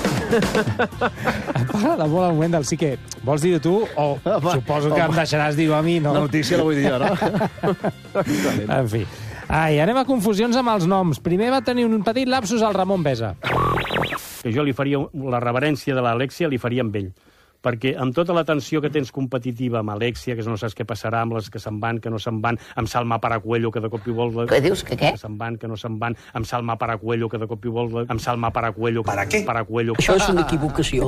Em parla molt al moment del sí que... Vols dir-ho tu o suposo que em deixaràs dir-ho a mi, no? La notícia la vull dir jo, no? En fi. Ai, anem a confusions amb els noms. Primer va tenir un petit lapsus al Ramon Besa. Que jo li faria la reverència de l'Alexia, li faria amb ell. Perquè amb tota la tensió que tens competitiva amb Alexia, que no saps què passarà amb les que se'n van, que no se'n van, amb Salma Paracuello, que de cop i volta... Què dius, que què? Que se'n van, que no se'n van, amb Salma Paracuello, que de cop i volta... Amb Salma Paracuello... Para què? Paracuello. Això és una equivocació.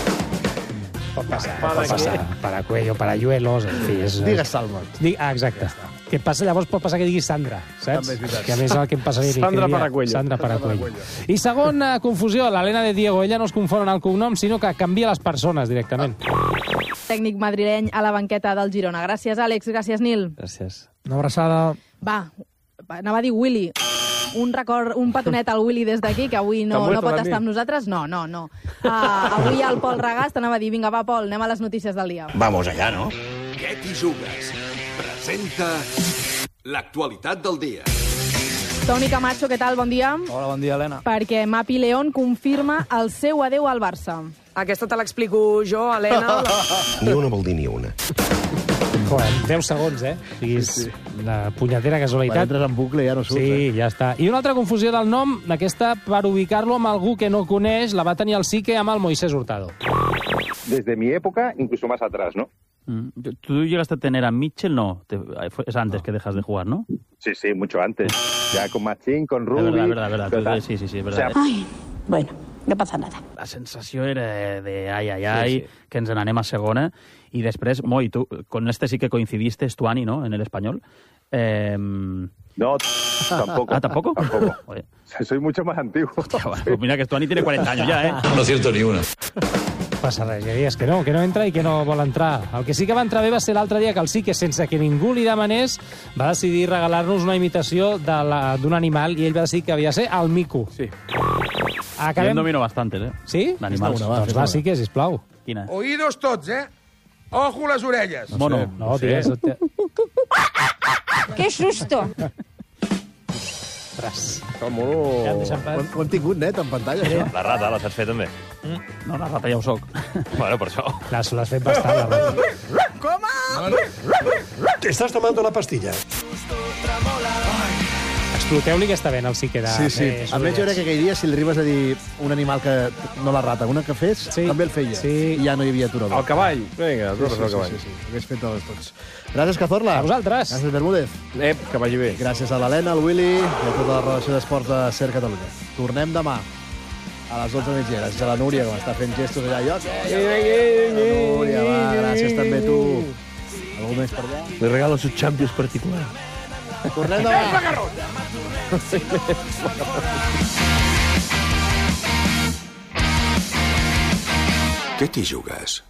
Pot passar, pot passar. Paracuello, parayuelos, en fi... És... Digues Salma. Dic, ah, exacte. Què passa? Llavors pot passar que diguis Sandra, saps? També és veritat. Que a més el que em passaria... Sandra que diria, Paracuello. Sandra Paracuello. I segona confusió, l'Helena de Diego. Ella no es confon en el cognom, sinó que canvia les persones directament. Tècnic madrileny a la banqueta del Girona. Gràcies, Àlex. Gràcies, Nil. Gràcies. Una abraçada. Va, anava a dir Willy. Un record, un petonet al Willy des d'aquí, que avui no, no pot estar amb nosaltres. No, no, no. Uh, avui el Pol Regàs t'anava a dir, vinga, va, Pol, anem a les notícies del dia. Vamos allá, ¿no? Què t'hi jugues? Presenta l'actualitat del dia. Toni Camacho, què tal? Bon dia. Hola, bon dia, Helena. Perquè Mapi León confirma el seu adeu al Barça. Aquesta te l'explico jo, Helena. Ni una vol dir ni una. Joder, deu segons, eh? O sigui, és una punyetera Quan casualitat. entres en bucle ja no surts, Sí, eh? ja està. I una altra confusió del nom, aquesta per ubicar-lo amb algú que no coneix, la va tenir el Sique amb el Moisés Hurtado. Desde mi época, incluso más atrás, ¿no? Mm. ¿Tú llegaste a tener a Mitchell? No, te, fue, es antes no. que dejas de jugar, ¿no? Sí, sí, mucho antes. Ya con Machín, con De Rubi... verdad, verdad, verdad. ¿verdad? Sí, sí, sí, es O sea, verdad. Ai, bueno, no passa nada. La sensació era de ai, ai, ai, Sí, sí. que ens n'anem a segona. I després, Moi, tu, con este sí que coincidiste, Stuani, ¿no?, en el español. Eh... No, tampoco. Ah, ¿tampoco? Tampoco. Oye. Soy mucho más antiguo. Hostia, bueno, pues mira que Stuani tiene cuarenta años ya, ¿eh? No acierto ni una. Passa res, ja dies que no, que no entra i que no vol entrar. El que sí que va entrar bé va ser l'altre dia que el Sique, sense que ningú li demanés, va decidir regalar-nos una imitació de la- d'un animal i ell va decidir que havia de ser el mico. Sí. Acabem... Jo en domino bastantes, eh? Sí? D'animals. Doncs va, Sique, sisplau. Quina? Oídos tots, eh? Ojo les orelles. Mono. No, digues. ¡Qué susto! Ostres. El mono... Ja em deixen pas. Ho, ho hem tingut net en pantalla, això. La rata, la saps fer també? No, la rata ja ho soc. Bueno, per això. L'has l'has fet bastant, la rata. Estás tomando la pastilla. Exploteu-li que està ben el Sique de... Sí, sí. de A més, jo crec que aquell dia, si li arribes a dir un animal que... No la rata, una que fes, Sí. també el feia. Sí. I ja no hi havia aturador. El cavall. Vinga, Sí, torres sí, al sí, cavall. sí, sí. Hagués fet tots, tots. Gràcies, Cazorla. A vosaltres. Gràcies, Bermúdez. Ep, que vagi bé. Gràcies a l'Helena, al Willy i a tota la redacció d'Esports de Ser Catalunya. Tornem demà a les dotze de migdia. Gràcies a la Núria, que m'està fent gestos allà. Jo, què? La Núria, va, gràcies també a tu. Algú més per allà? Le regalo su Champions particular. Tornem demà. Què t'hi jugues?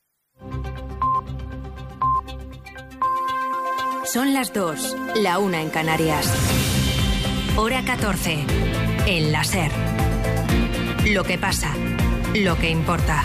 Son las dos, la una en Canarias. Hora catorce, en la SER. Lo que pasa, lo que importa.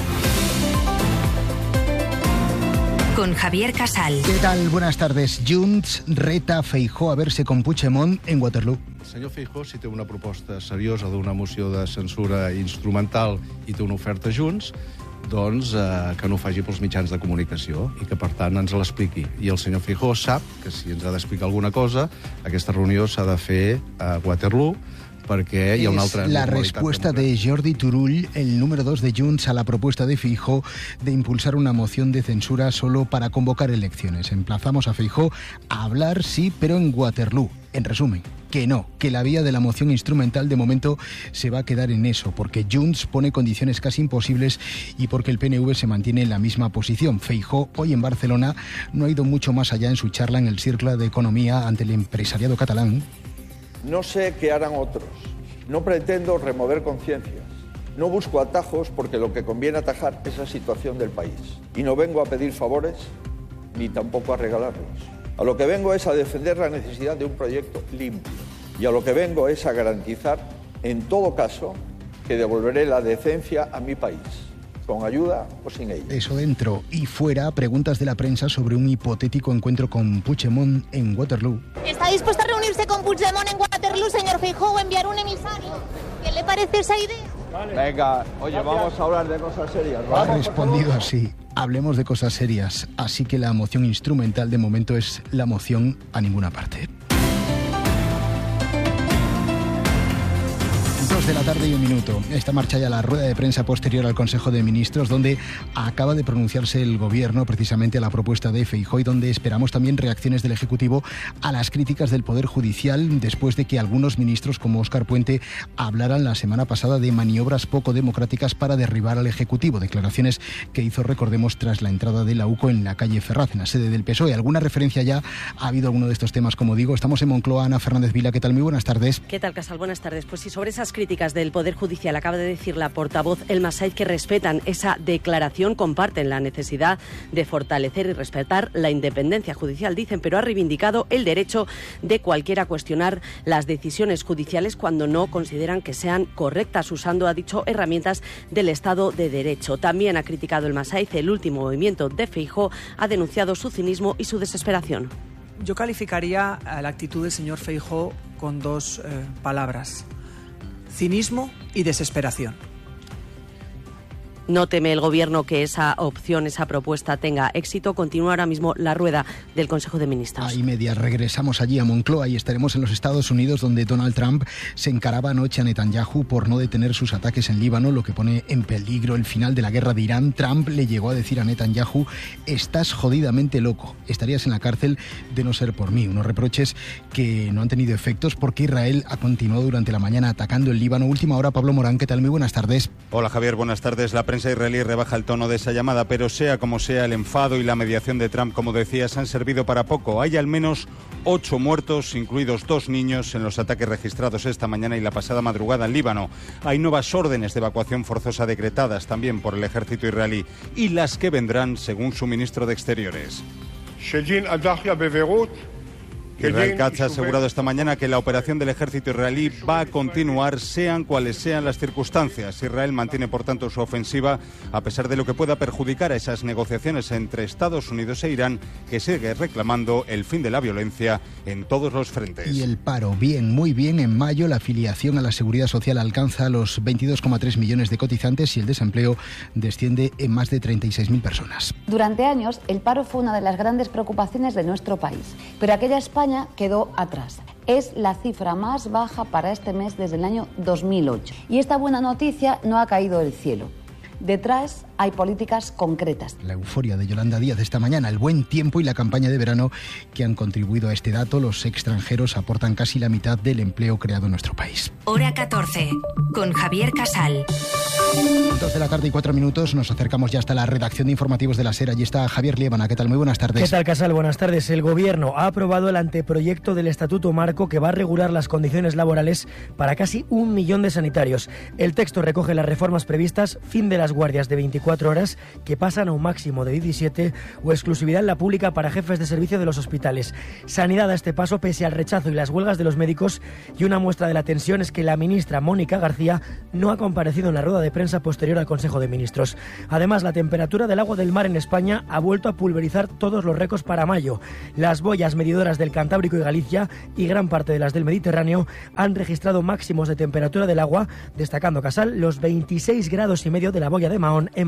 Con Javier Casal. ¿Qué tal? Buenas tardes. Junts reta a Feijóo a verse con Puigdemont en Waterloo. El senyor Feijóo, si té una proposta seriosa d'una moció de censura instrumental i té una oferta junts, doncs eh, que no ho faci pels mitjans de comunicació i que, per tant, ens l'expliqui. I el senyor Feijóo sap que si ens ha d'explicar alguna cosa, aquesta reunió s'ha de fer a Waterloo, perquè hi ha una altra Es la normalitat respuesta de Jordi Turull, el número dos de Junts, a la propuesta de Feijóo de impulsar una moción de censura solo para convocar elecciones. Emplazamos a Feijóo a hablar, sí, pero en Waterloo. En resumen, que no, que la vía de la moción instrumental de momento se va a quedar en eso, porque Junts pone condiciones casi imposibles y porque el P N V se mantiene en la misma posición. Feijóo, hoy en Barcelona, no ha ido mucho más allá en su charla en el Círculo de Economía ante el empresariado catalán. No sé qué harán otros. No pretendo remover conciencias. No busco atajos porque lo que conviene atajar es la situación del país. Y no vengo a pedir favores ni tampoco a regalarlos. A lo que vengo es a defender la necesidad de un proyecto limpio. Y a lo que vengo es a garantizar, en todo caso, que devolveré la decencia a mi país, con ayuda o sin ella. Eso dentro y fuera, preguntas de la prensa sobre un hipotético encuentro con Puigdemont en Waterloo. ¿Está dispuesto a reunirse con Puigdemont en Waterloo, señor Feijóo, o enviar un emisario? ¿Qué le parece esa idea? Venga, oye, vamos a hablar de cosas serias. Ha respondido así. Hablemos de cosas serias. Así que la moción instrumental de momento es la moción a ninguna parte. Dos de la tarde y un minuto. Esta marcha ya la rueda de prensa posterior al Consejo de Ministros, donde acaba de pronunciarse el Gobierno precisamente a la propuesta de Feijóo y donde esperamos también reacciones del Ejecutivo a las críticas del Poder Judicial después de que algunos ministros como Óscar Puente hablaran la semana pasada de maniobras poco democráticas para derribar al Ejecutivo. Declaraciones que hizo, recordemos, tras la entrada de la U C O en la calle Ferraz, en la sede del P S O E. ¿Alguna referencia ya ha habido alguno de estos temas? Como digo, estamos en Moncloa. Ana Fernández Vila, ¿qué tal? Muy buenas tardes. ¿Qué tal, Casal? Buenas tardes. Pues sí, sobre esas críticas del Poder Judicial acaba de decir la portavoz Elma Saiz que respetan esa declaración, comparten la necesidad de fortalecer y respetar la independencia judicial, dicen, pero ha reivindicado el derecho de cualquiera a cuestionar las decisiones judiciales cuando no consideran que sean correctas, usando, ha dicho, herramientas del Estado de Derecho. También ha criticado Elma Saiz el último movimiento de Feijóo, ha denunciado su cinismo y su desesperación. Yo calificaría la actitud del señor Feijóo con dos eh, palabras: cinismo y desesperación. No teme el Gobierno que esa opción, esa propuesta tenga éxito. Continúa ahora mismo la rueda del Consejo de Ministros. Ahí media, regresamos allí a Moncloa y estaremos en los Estados Unidos, donde Donald Trump se encaraba anoche a Netanyahu por no detener sus ataques en Líbano, lo que pone en peligro el final de la guerra de Irán. Trump le llegó a decir a Netanyahu: estás jodidamente loco, estarías en la cárcel de no ser por mí. Unos reproches que no han tenido efectos porque Israel ha continuado durante la mañana atacando el Líbano. Última hora, Pablo Morán, ¿qué tal? Muy buenas tardes. Hola, Javier, buenas tardes. La prensa israelí rebaja el tono de esa llamada, pero sea como sea, el enfado y la mediación de Trump, como decías, han servido para poco. Hay al menos ocho muertos, incluidos dos niños, en los ataques registrados esta mañana y la pasada madrugada en Líbano. Hay nuevas órdenes de evacuación forzosa decretadas también por el ejército israelí, y las que vendrán, según su ministro de Exteriores. Israel Katz ha asegurado esta mañana que la operación del ejército israelí va a continuar, sean cuales sean las circunstancias. Israel mantiene, por tanto, su ofensiva, a pesar de lo que pueda perjudicar a esas negociaciones entre Estados Unidos e Irán, que sigue reclamando el fin de la violencia en todos los frentes. Y el paro, bien, muy bien. En mayo la afiliación a la Seguridad Social alcanza los veintidós coma tres millones de cotizantes y el desempleo desciende en más de treinta y seis mil personas. Durante años, el paro fue una de las grandes preocupaciones de nuestro país, pero aquella España quedó atrás. Es la cifra más baja para este mes desde el año dos mil ocho. Y esta buena noticia no ha caído del cielo. Detrás hay políticas concretas. La euforia de Yolanda Díaz esta mañana, el buen tiempo y la campaña de verano que han contribuido a este dato. Los extranjeros aportan casi la mitad del empleo creado en nuestro país. Hora catorce, con Javier Casal. Dos de la tarde y cuatro minutos, nos acercamos ya hasta la redacción de informativos de la SER. Allí está Javier Liébana. ¿Qué tal? Muy buenas tardes. ¿Qué tal, Casal? Buenas tardes. El Gobierno ha aprobado el anteproyecto del Estatuto Marco que va a regular las condiciones laborales para casi un millón de sanitarios. El texto recoge las reformas previstas: fin de las guardias de veinticuatro horas, que pasan a un máximo de diecisiete, o exclusividad en la pública para jefes de servicio de los hospitales. Sanidad a este paso, pese al rechazo y las huelgas de los médicos, y una muestra de la tensión es que la ministra Mónica García no ha comparecido en la rueda de prensa posterior al Consejo de Ministros. Además, la temperatura del agua del mar en España ha vuelto a pulverizar todos los récords para mayo. Las boyas medidoras del Cantábrico y Galicia y gran parte de las del Mediterráneo han registrado máximos de temperatura del agua, destacando, Casal, los veintiséis grados y medio de la boya de Mahón en Barcelona.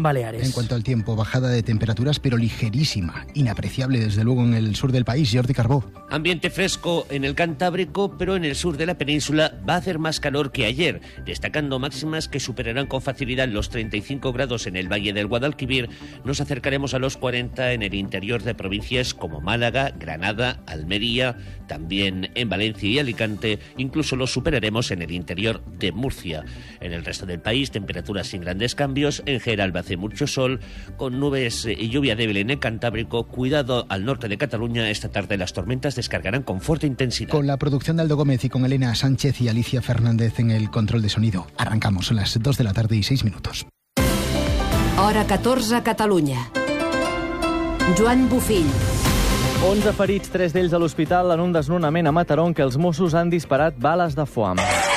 Baleares. En cuanto al tiempo, bajada de temperaturas, pero ligerísima, inapreciable desde luego en el sur del país. Jordi Carbó. Ambiente fresco en el Cantábrico, pero en el sur de la península va a hacer más calor que ayer, destacando máximas que superarán con facilidad los treinta y cinco grados en el Valle del Guadalquivir. Nos acercaremos a los cuarenta en el interior de provincias como Málaga, Granada, Almería, también en Valencia y Alicante, incluso los superaremos en el interior de Murcia. En el resto del país, temperaturas sin grandes cambios, en general va a hacer mucho sol, con nubes y lluvia débil en el Cantábrico. Cuidado al norte de Cataluña, esta tarde las tormentas descargarán con fuerte intensidad. Con la producción de Aldo Gómez y con Elena Sánchez y Alicia Fernández en el control de sonido. Arrancamos, son las dos de la tarde y seis minutos. Hora catorze a Catalunya. Joan Bufill. onze ferits, tres d'ells a l'hospital en un desnonament a Mataró en què els Mossos han disparat bales de foam.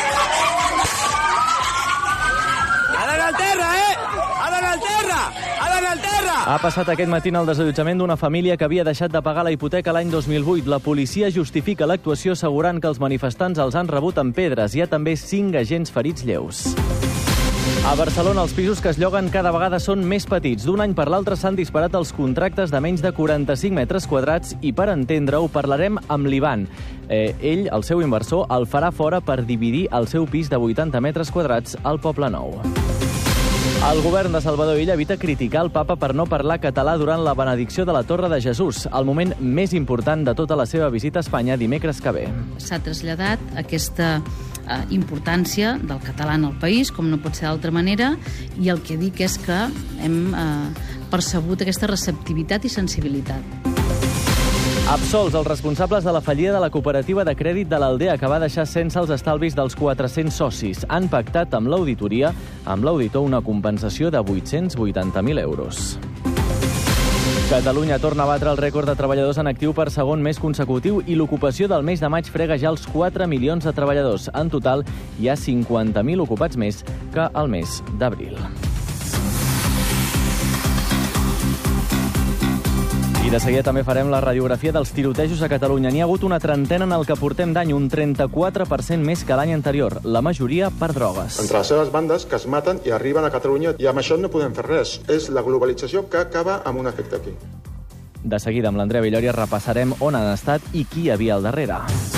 Adan al terra, eh? Adan al terra! Adan al terra! Ha passat aquest matí el desallotjament d'una família que havia deixat de pagar la hipoteca l'any dos mil vuit. La policia justifica l'actuació assegurant que els manifestants els han rebut amb pedres. Hi ha també cinc agents ferits lleus. A Barcelona, els pisos que es lloguen cada vegada són més petits. D'un any per l'altre s'han disparat els contractes de menys de quaranta-cinc metres quadrats i, per entendre-ho, parlarem amb l'Ivan. Eh, ell, el seu inversor, el farà fora per dividir el seu pis de vuitanta metres quadrats al Poble Nou. El govern de Salvador Illa evita criticar el papa per no parlar català durant la benedicció de la Torre de Jesús, el moment més important de tota la seva visita a Espanya dimecres que ve. S'ha traslladat aquesta eh, importància del català en el país, com no pot ser d'altra manera, i el que dic és que hem eh, percebut aquesta receptivitat i sensibilitat. Absolts els responsables de la fallida de la cooperativa de crèdit de l'Aldea, que va deixar sense els estalvis dels quatre-cents socis. Han pactat amb l'auditoria, amb l'auditor, una compensació de vuit-cents vuitanta mil euros. Catalunya torna a batre el rècord de treballadors en actiu per segon mes consecutiu i l'ocupació del mes de maig frega ja els quatre milions de treballadors. En total, hi ha cinquanta mil ocupats més que al mes d'abril. I de seguida també farem la radiografia dels tirotejos a Catalunya. N'hi ha hagut una trentena en el que portem d'any, un trenta-quatre per cent més que l'any anterior, la majoria per drogues. Entre les seves bandes que es maten i arriben a Catalunya, i amb això no podem fer res. És la globalització que acaba amb un efecte aquí. De seguida, amb l'Andrea Villòria, repassarem on han estat i qui hi havia al darrere.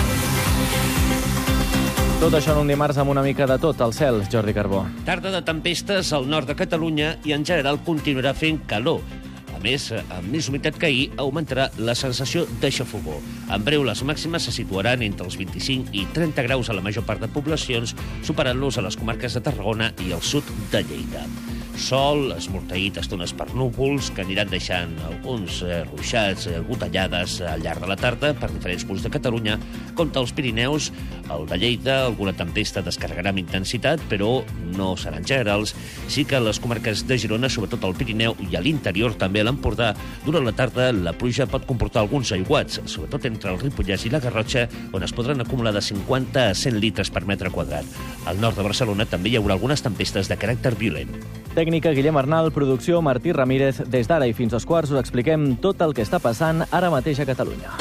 Tot això en un dimarts amb una mica de tot al cel, Jordi Carbó. Tarda de tempestes al nord de Catalunya i en general continuarà fent calor. A més, amb més humitat que ahir, augmentarà la sensació d'aixafogor. En breu, les màximes se situaran entre els vint-i-cinc i trenta graus a la major part de poblacions, superant-los a les comarques de Tarragona i el sud de Lleida. Sol, esmorteït estones per núvols, que aniran deixant alguns eh, ruixats, eh, gotellades al llarg de la tarda per diferents punts de Catalunya. Compte als Pirineus, el de Lleida, alguna tempesta descarregarà amb intensitat, però no seran generals. Sí que a les comarques de Girona, sobretot al Pirineu i a l'interior, també a l'Empordà, durant la tarda la pluja pot comportar alguns aiguats, sobretot entre el Ripollès i la Garrotxa, on es podran acumular de cinquanta a cent litres per metre quadrat. Al nord de Barcelona també hi haurà algunes tempestes de caràcter violent. Tècnica Guillem Arnal, producció Martí Ramírez. Des d'ara i fins als quarts us expliquem tot el que està passant ara mateix a Catalunya.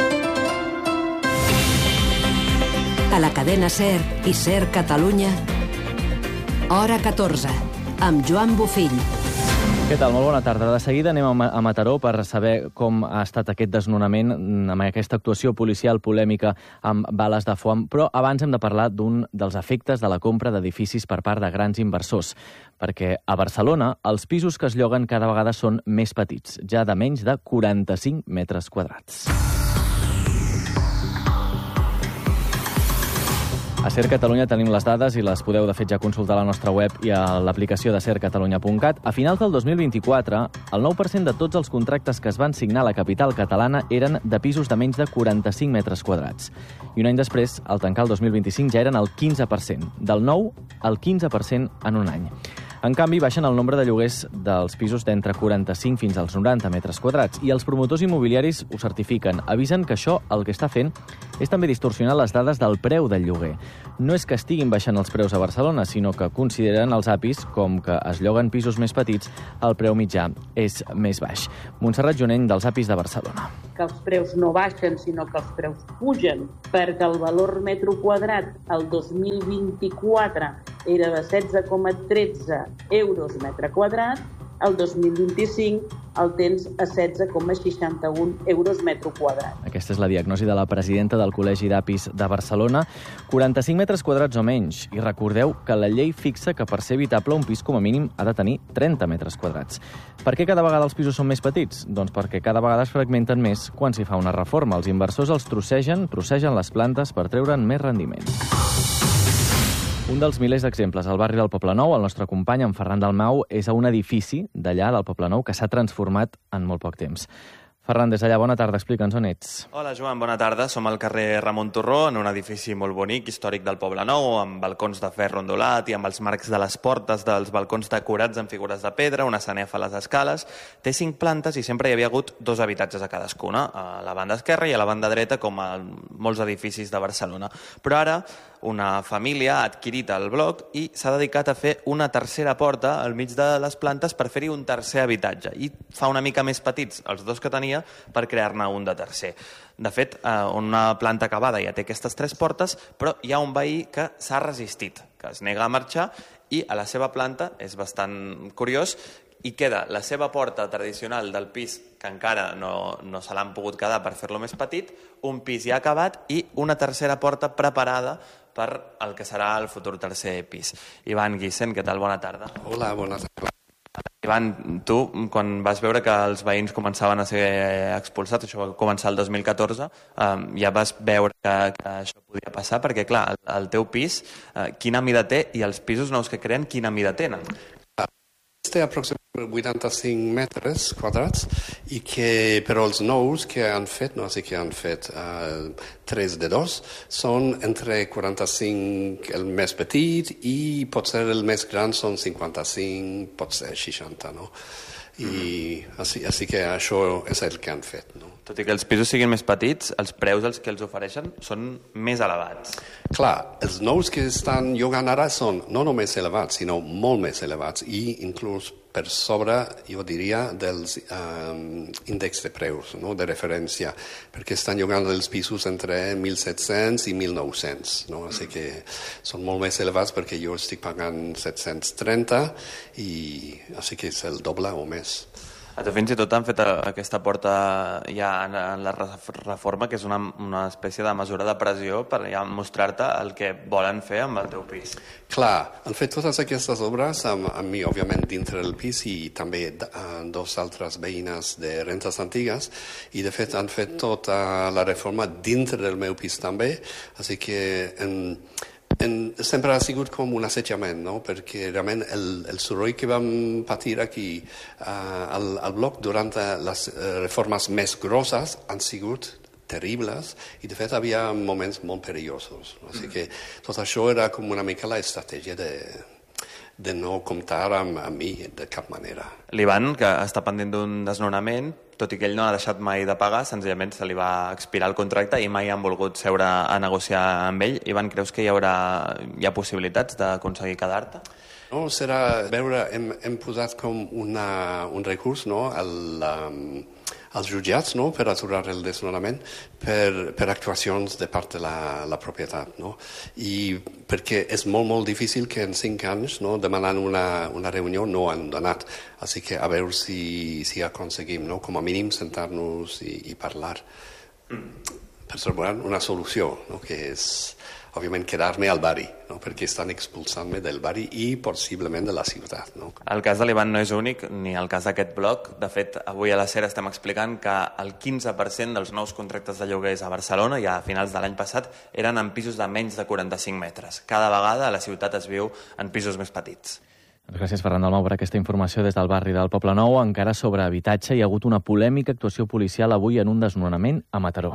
A la cadena SER i SER Catalunya, hora catorze, amb Joan Bufill. Què tal? Molt bona tarda. De seguida anem a Mataró per saber com ha estat aquest desnonament amb aquesta actuació policial polèmica amb bales de foam, però abans hem de parlar d'un dels efectes de la compra d'edificis per part de grans inversors, perquè a Barcelona els pisos que es lloguen cada vegada són més petits, ja de menys de quaranta-cinc metres quadrats. A SER Catalunya tenim les dades i les podeu, de fet, ja consultar a la nostra web i a l'aplicació de ser catalunya punt cat. A finals del dos mil vint-i-quatre, el nou per cent de tots els contractes que es van signar a la capital catalana eren de pisos de menys de quaranta-cinc metres quadrats. I un any després, al tancar el dos mil vint-i-cinc, ja eren el quinze per cent. Del nou al quinze per cent en un any. En canvi, baixen el nombre de lloguers dels pisos d'entre quaranta-cinc fins als noranta metres quadrats i els promotors immobiliaris ho certifiquen. Avisen que això el que està fent és també distorsionar les dades del preu del lloguer. No és que estiguin baixant els preus a Barcelona, sinó que consideren els A P Is com que es lloguen pisos més petits, el preu mitjà és més baix. Montserrat Joneny, dels A P Is de Barcelona. Que els preus no baixen, sinó que els preus pugen, perquè el valor metro quadrat el dos mil vint-i-quatre era de setze coma tretze euros metre quadrat, el dos mil vint-i-cinc el tens a setze coma seixanta-un euros metro quadrat. Aquesta és la diagnosi de la presidenta del Col·legi d'Apis de Barcelona. quaranta-cinc metres quadrats o menys. I recordeu que la llei fixa que per ser habitable un pis com a mínim ha de tenir trenta metres quadrats. Per què cada vegada els pisos són més petits? Doncs perquè cada vegada es fragmenten més quan s'hi fa una reforma. Els inversors els trossegen, trossegen les plantes per treure'n més rendiment. Un dels milers d'exemples al barri del Poblenou, el nostre company, en Ferran Dalmau, és a un edifici d'allà, del Poblenou, que s'ha transformat en molt poc temps. Ferran, des d'allà, bona tarda, explica'ns on ets. Hola, Joan, bona tarda. Som al carrer Ramon Torró, en un edifici molt bonic, històric del Poblenou, amb balcons de ferro ondulat i amb els marcs de les portes dels balcons decorats amb figures de pedra, una sanefa a les escales. Té cinc plantes i sempre hi havia hagut dos habitatges a cadascuna, a la banda esquerra i a la banda dreta, com a molts edificis de Barcelona. Però ara una família ha adquirit el bloc i s'ha dedicat a fer una tercera porta al mig de les plantes per fer-hi un tercer habitatge. I fa una mica més petits els dos que tenia per crear-ne un de tercer. De fet, una planta acabada ja té aquestes tres portes, però hi ha un veí que s'ha resistit, que es nega a marxar, i a la seva planta, és bastant curiós, i queda la seva porta tradicional del pis, que encara no, no se l'han pogut quedar per fer-lo més petit, un pis ja acabat i una tercera porta preparada per el que serà el futur tercer pis. Ivan Guisen, què tal? Bona tarda. Hola, bona tarda. Ivan, tu, quan vas veure que els veïns començaven a ser expulsats, això va començar el dos mil catorze, eh, ja vas veure que, que això podia passar, perquè, clar, el, el teu pis, eh, quina mida té, i els pisos nous que creen, quina mida tenen? Té aproximadament vuitanta-cinc metres quadrats, i que, però els nous que han fet, no, sí que han fet uh, tres de dos, són entre quaranta-cinc el més petit i potser el més gran són cinquanta-cinc, potser seixanta, no? I així, així que això és el que han fet, no? Tot i que els pisos siguin més petits, els preus als que els ofereixen són més elevats. Clar, els nous que estan llogant ara són no només elevats, sinó molt més elevats, i inclús per sobre, jo diria, dels um, índexs de preus, no? De referència, perquè estan llogant els pisos entre mil set-cents i mil nou-cents, no? Així que són molt més elevats perquè jo estic pagant set-cents trenta, i així que és el doble o més. A tu fins i tot han fet aquesta porta ja en la reforma, que és una, una espècie de mesura de pressió per ja mostrar-te el que volen fer amb el teu pis. Clar, han fet totes aquestes obres amb, amb mi, òbviament, dintre del pis, i també uh, dos altres veïnes de rentes antigues, i de fet han fet tota la reforma dintre del meu pis també, així que en, en, sempre ha sigut com un assetjament, no? Perquè realment el, el soroll que vam patir aquí uh, al, al bloc durant les uh, reformes més grosses han sigut terribles, i de fet havia moments molt perillosos. Així que tot això era com una mica l'estratègia de, de no comptar amb, amb mi de cap manera. L'Ivan, que està pendent d'un desnonament, tot i que ell no ha deixat mai de pagar, senzillament se li va expirar el contracte i mai han volgut seure a negociar amb ell. Ivan, creus que hi haurà hi ha possibilitats d'aconseguir quedar-te? No, serà veure, hem, hem posat com una, un recurs, no?, al... Um, als jutjats, no?, per aturar el desnonament per, per actuacions de part de la, la propietat, no? I perquè és molt, molt difícil que en cinc anys, no?, demanant una, una reunió no han donat. Així que a veure si, si aconseguim, no?, com a mínim sentar-nos i, i parlar per trobar una solució, no?, que és òbviament quedar-me al barri, no?, perquè estan expulsant-me del barri i possiblement de la ciutat, no? El cas de l'Ivan no és únic, ni el cas d'aquest bloc. De fet, avui a la SER estem explicant que el quinze per cent dels nous contractes de lloguers a Barcelona, ja a finals de l'any passat, eren en pisos de menys de quaranta-cinc metres. Cada vegada a la ciutat es viu en pisos més petits. Gràcies, Ferran Dalmau, per aquesta informació des del barri del Poblenou. Encara sobre habitatge, hi ha hagut una polèmica actuació policial avui en un desnonament a Mataró.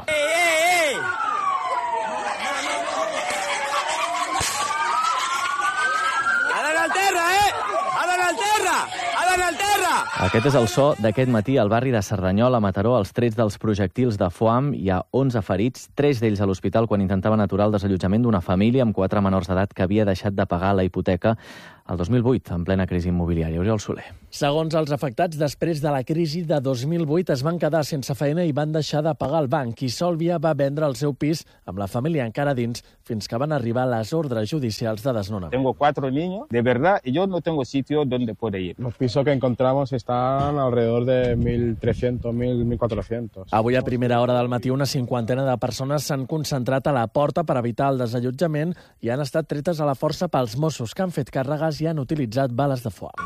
¡Adan al terra, eh! ¡Adan al terra! ¡Adan al terra! Aquest és el so d'aquest matí al barri de Cerdanyola, a Mataró. Als trets dels projectils de foam hi ha onze ferits, tres d'ells a l'hospital quan intentaven aturar el desallotjament d'una família amb quatre menors d'edat que havia deixat de pagar la hipoteca el dos mil vuit, en plena crisi immobiliària. Oriol Soler. Segons els afectats, després de la crisi de dos mil vuit es van quedar sense feina i van deixar de pagar el banc. I Sòlvia va vendre el seu pis amb la família encara dins fins que van arribar les ordres judicials de desnonament. Tengo cuatro niños, de verdad, y yo no tengo sitio donde poder ir. Los pisos que encontramos están alrededor de mil trescientos, mil cuatrocientos. Avui a primera hora del matí una cinquantena de persones s'han concentrat a la porta per evitar el desallotjament i han estat tretes a la força pels Mossos, que han fet càrregues i han utilitzat bales de foam.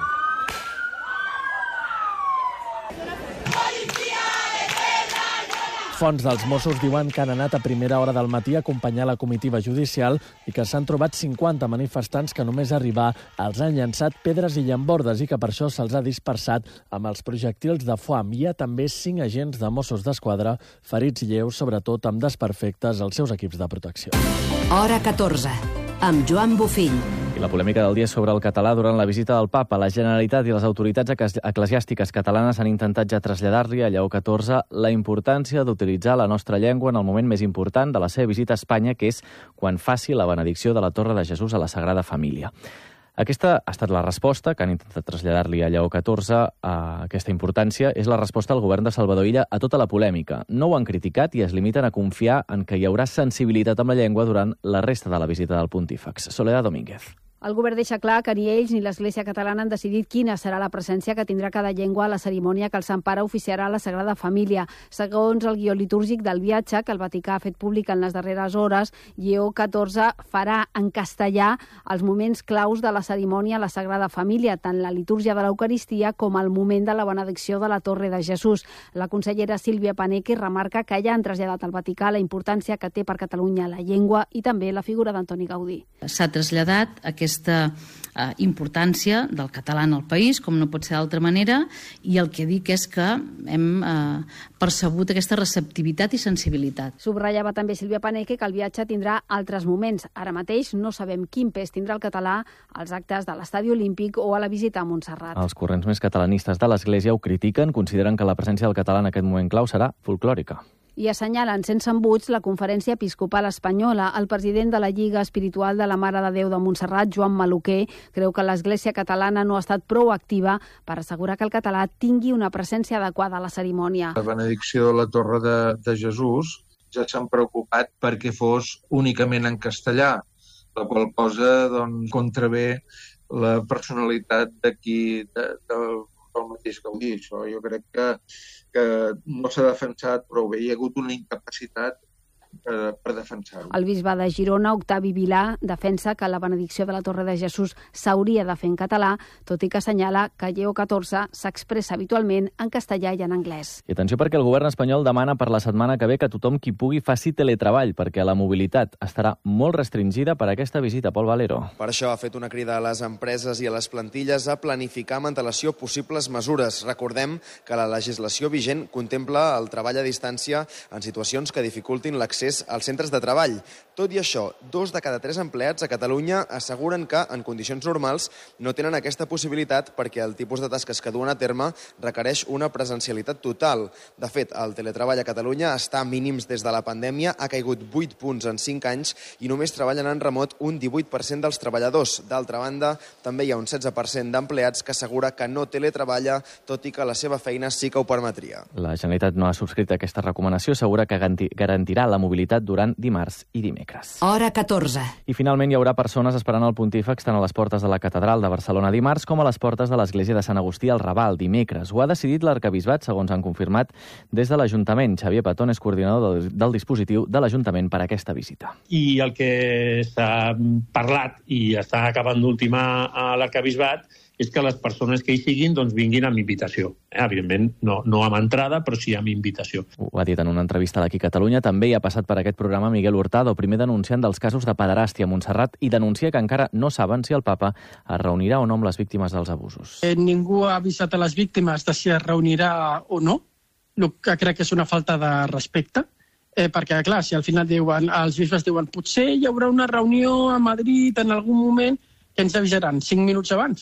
Fonts dels Mossos diuen que han anat a primera hora del matí a acompanyar la comitiva judicial i que s'han trobat cinquanta manifestants que només arribar els han llançat pedres i llambordes i que per això se'ls ha dispersat amb els projectils de foam. Hi ha també cinc agents de Mossos d'Esquadra ferits lleus, sobretot amb desperfectes als seus equips de protecció. Hora catorze, amb Joan Bofill. I la polèmica del dia sobre el català durant la visita del papa. La Generalitat i les autoritats eclesiàstiques catalanes han intentat ja traslladar-li a Lleó catorze la importància d'utilitzar la nostra llengua en el moment més important de la seva visita a Espanya, que és quan faci la benedicció de la Torre de Jesús a la Sagrada Família. Aquesta ha estat la resposta que han intentat traslladar-li a Lleó catorze. A aquesta importància és la resposta del govern de Salvador Illa a tota la polèmica. No ho han criticat i es limiten a confiar en que hi haurà sensibilitat amb la llengua durant la resta de la visita del pontífex. Soledad Domínguez. El govern deixa clar que ni ells ni l'Església catalana han decidit quina serà la presència que tindrà cada llengua a la cerimònia que el Sant Pare oficiarà a la Sagrada Família. Segons el guió litúrgic del viatge que el Vaticà ha fet públic en les darreres hores, Lleó catorze farà en castellà els moments claus de la cerimònia a la Sagrada Família, tant la litúrgia de l'Eucaristia com el moment de la benedicció de la Torre de Jesús. La consellera Sílvia Paneque remarca que ja han traslladat al Vaticà la importància que té per Catalunya la llengua i també la figura d'Antoni Gaudí. S'ha traslladat aquest aquesta eh, importància del català en el país, com no pot ser d'altra manera, i el que dic és que hem eh, percebut aquesta receptivitat i sensibilitat. Subratllava també Sílvia Paneque que el viatge tindrà altres moments. Ara mateix no sabem quin pes tindrà el català als actes de l'Estadi Olímpic o a la visita a Montserrat. Els corrents més catalanistes de l'Església ho critiquen, consideren que la presència del català en aquest moment clau serà folclòrica. I assenyalen sense embuts la Conferència Episcopal Espanyola. El president de la Lliga Espiritual de la Mare de Déu de Montserrat, Joan Maluquer, creu que l'Església catalana no ha estat prou activa per assegurar que el català tingui una presència adequada a la cerimònia. La benedicció de la Torre de, de Jesús ja s'han preocupat perquè fos únicament en castellà, la qual cosa doncs, contravé la personalitat d'aquí, de, del el mateix Gaudí. Això jo crec que, que no s'ha defensat prou bé. Hi ha hagut una incapacitat per, per defensar-ho. El bisbe de Girona, Octavi Vilà, defensa que la benedicció de la Torre de Jesús s'hauria de fer en català, tot i que assenyala que Lleó catorze s'expressa habitualment en castellà i en anglès. I atenció perquè el govern espanyol demana per la setmana que ve que tothom qui pugui faci teletreball, perquè la mobilitat estarà molt restringida per aquesta visita. Pol Valero. Per això ha fet una crida a les empreses i a les plantilles a planificar amb antelació possibles mesures. Recordem que la legislació vigent contempla el treball a distància en situacions que dificultin l'accés als centres de treball. Tot i això, dos de cada tres empleats a Catalunya asseguren que, en condicions normals, no tenen aquesta possibilitat perquè el tipus de tasques que duen a terme requereix una presencialitat total. De fet, el teletreball a Catalunya està a mínims des de la pandèmia, ha caigut vuit punts en cinc anys i només treballen en remot un divuit per cent dels treballadors. D'altra banda, també hi ha un setze per cent d'empleats que assegura que no teletreballa, tot i que la seva feina sí que ho permetria. La Generalitat no ha subscrit aquesta recomanació, assegura que garantirà la mobilitat durant dimarts i dimecres. Hora catorze. I finalment hi haurà persones esperant el pontífex tant a les portes de la Catedral de Barcelona dimarts com a les portes de l'església de Sant Agustí al Raval dimecres. Ho ha decidit l'arquebisbat, segons han confirmat des de l'Ajuntament. Xavier Patón és coordinador del, del dispositiu de l'Ajuntament per a aquesta visita. I el que s'ha parlat i està acabant d'ultimar a l'arquebisbat és que les persones que hi siguin doncs, vinguin amb invitació. Eh, evidentment, no, no amb entrada, però sí amb invitació. Ho ha dit en una entrevista d'Aquí Catalunya. També hi ha passat per aquest programa Miguel Hurtado, primer denunciant dels casos de pederàstia a Montserrat, i denuncia que encara no saben si el papa es reunirà o no amb les víctimes dels abusos. Eh, ningú ha avisat a les víctimes de si es reunirà o no, el que crec que és una falta de respecte. Eh, perquè, clar, si al final diuen, els bisbes diuen potser hi haurà una reunió a Madrid en algun moment que ens avisaran cinc minuts abans.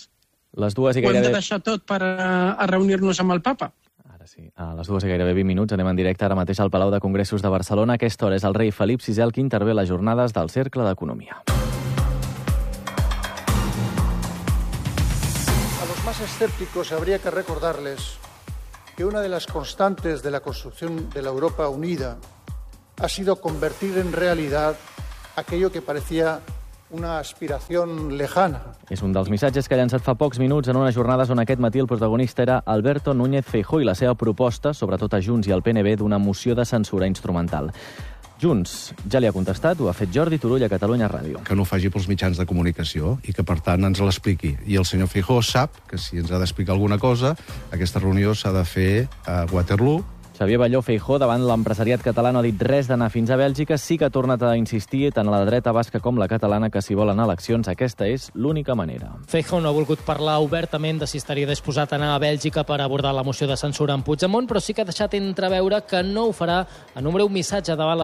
Les dues i Ho hem gairebé... de deixar tot per a, a reunir-nos amb el papa? A les dues i gairebé vint minuts anem en directe ara mateix al Palau de Congressos de Barcelona. A aquesta hora és el rei Felip sisè el que intervé a les jornades del Cercle d'Economia. A los más escépticos habría que recordarles que una de las constantes de la construcción de la Europa unida ha sido convertir en realidad aquello que parecía una aspiración lejana. És un dels missatges que ha llançat fa pocs minuts en unes jornades on aquest matí el protagonista era Alberto Núñez Feijóo i la seva proposta, sobretot a Junts i al P N B, d'una moció de censura instrumental. Junts ja li ha contestat, ho ha fet Jordi Turull a Catalunya Ràdio. Que no ho faci pels mitjans de comunicació i que, per tant, ens l'expliqui. I el senyor Feijóo sap que si ens ha d'explicar alguna cosa, aquesta reunió s'ha de fer a Waterloo. Xavier Balló Feijóo, davant l'empresariat català, no ha dit res d'anar fins a Bèlgica. Sí que ha tornat a insistir, tant a la dreta basca com la catalana, que si volen eleccions, aquesta és l'única manera. Feijóo no ha volgut parlar obertament de si estaria disposat a anar a Bèlgica per abordar la moció de censura en Puigdemont, però sí que ha deixat entreveure que no ho farà en un breu missatge davant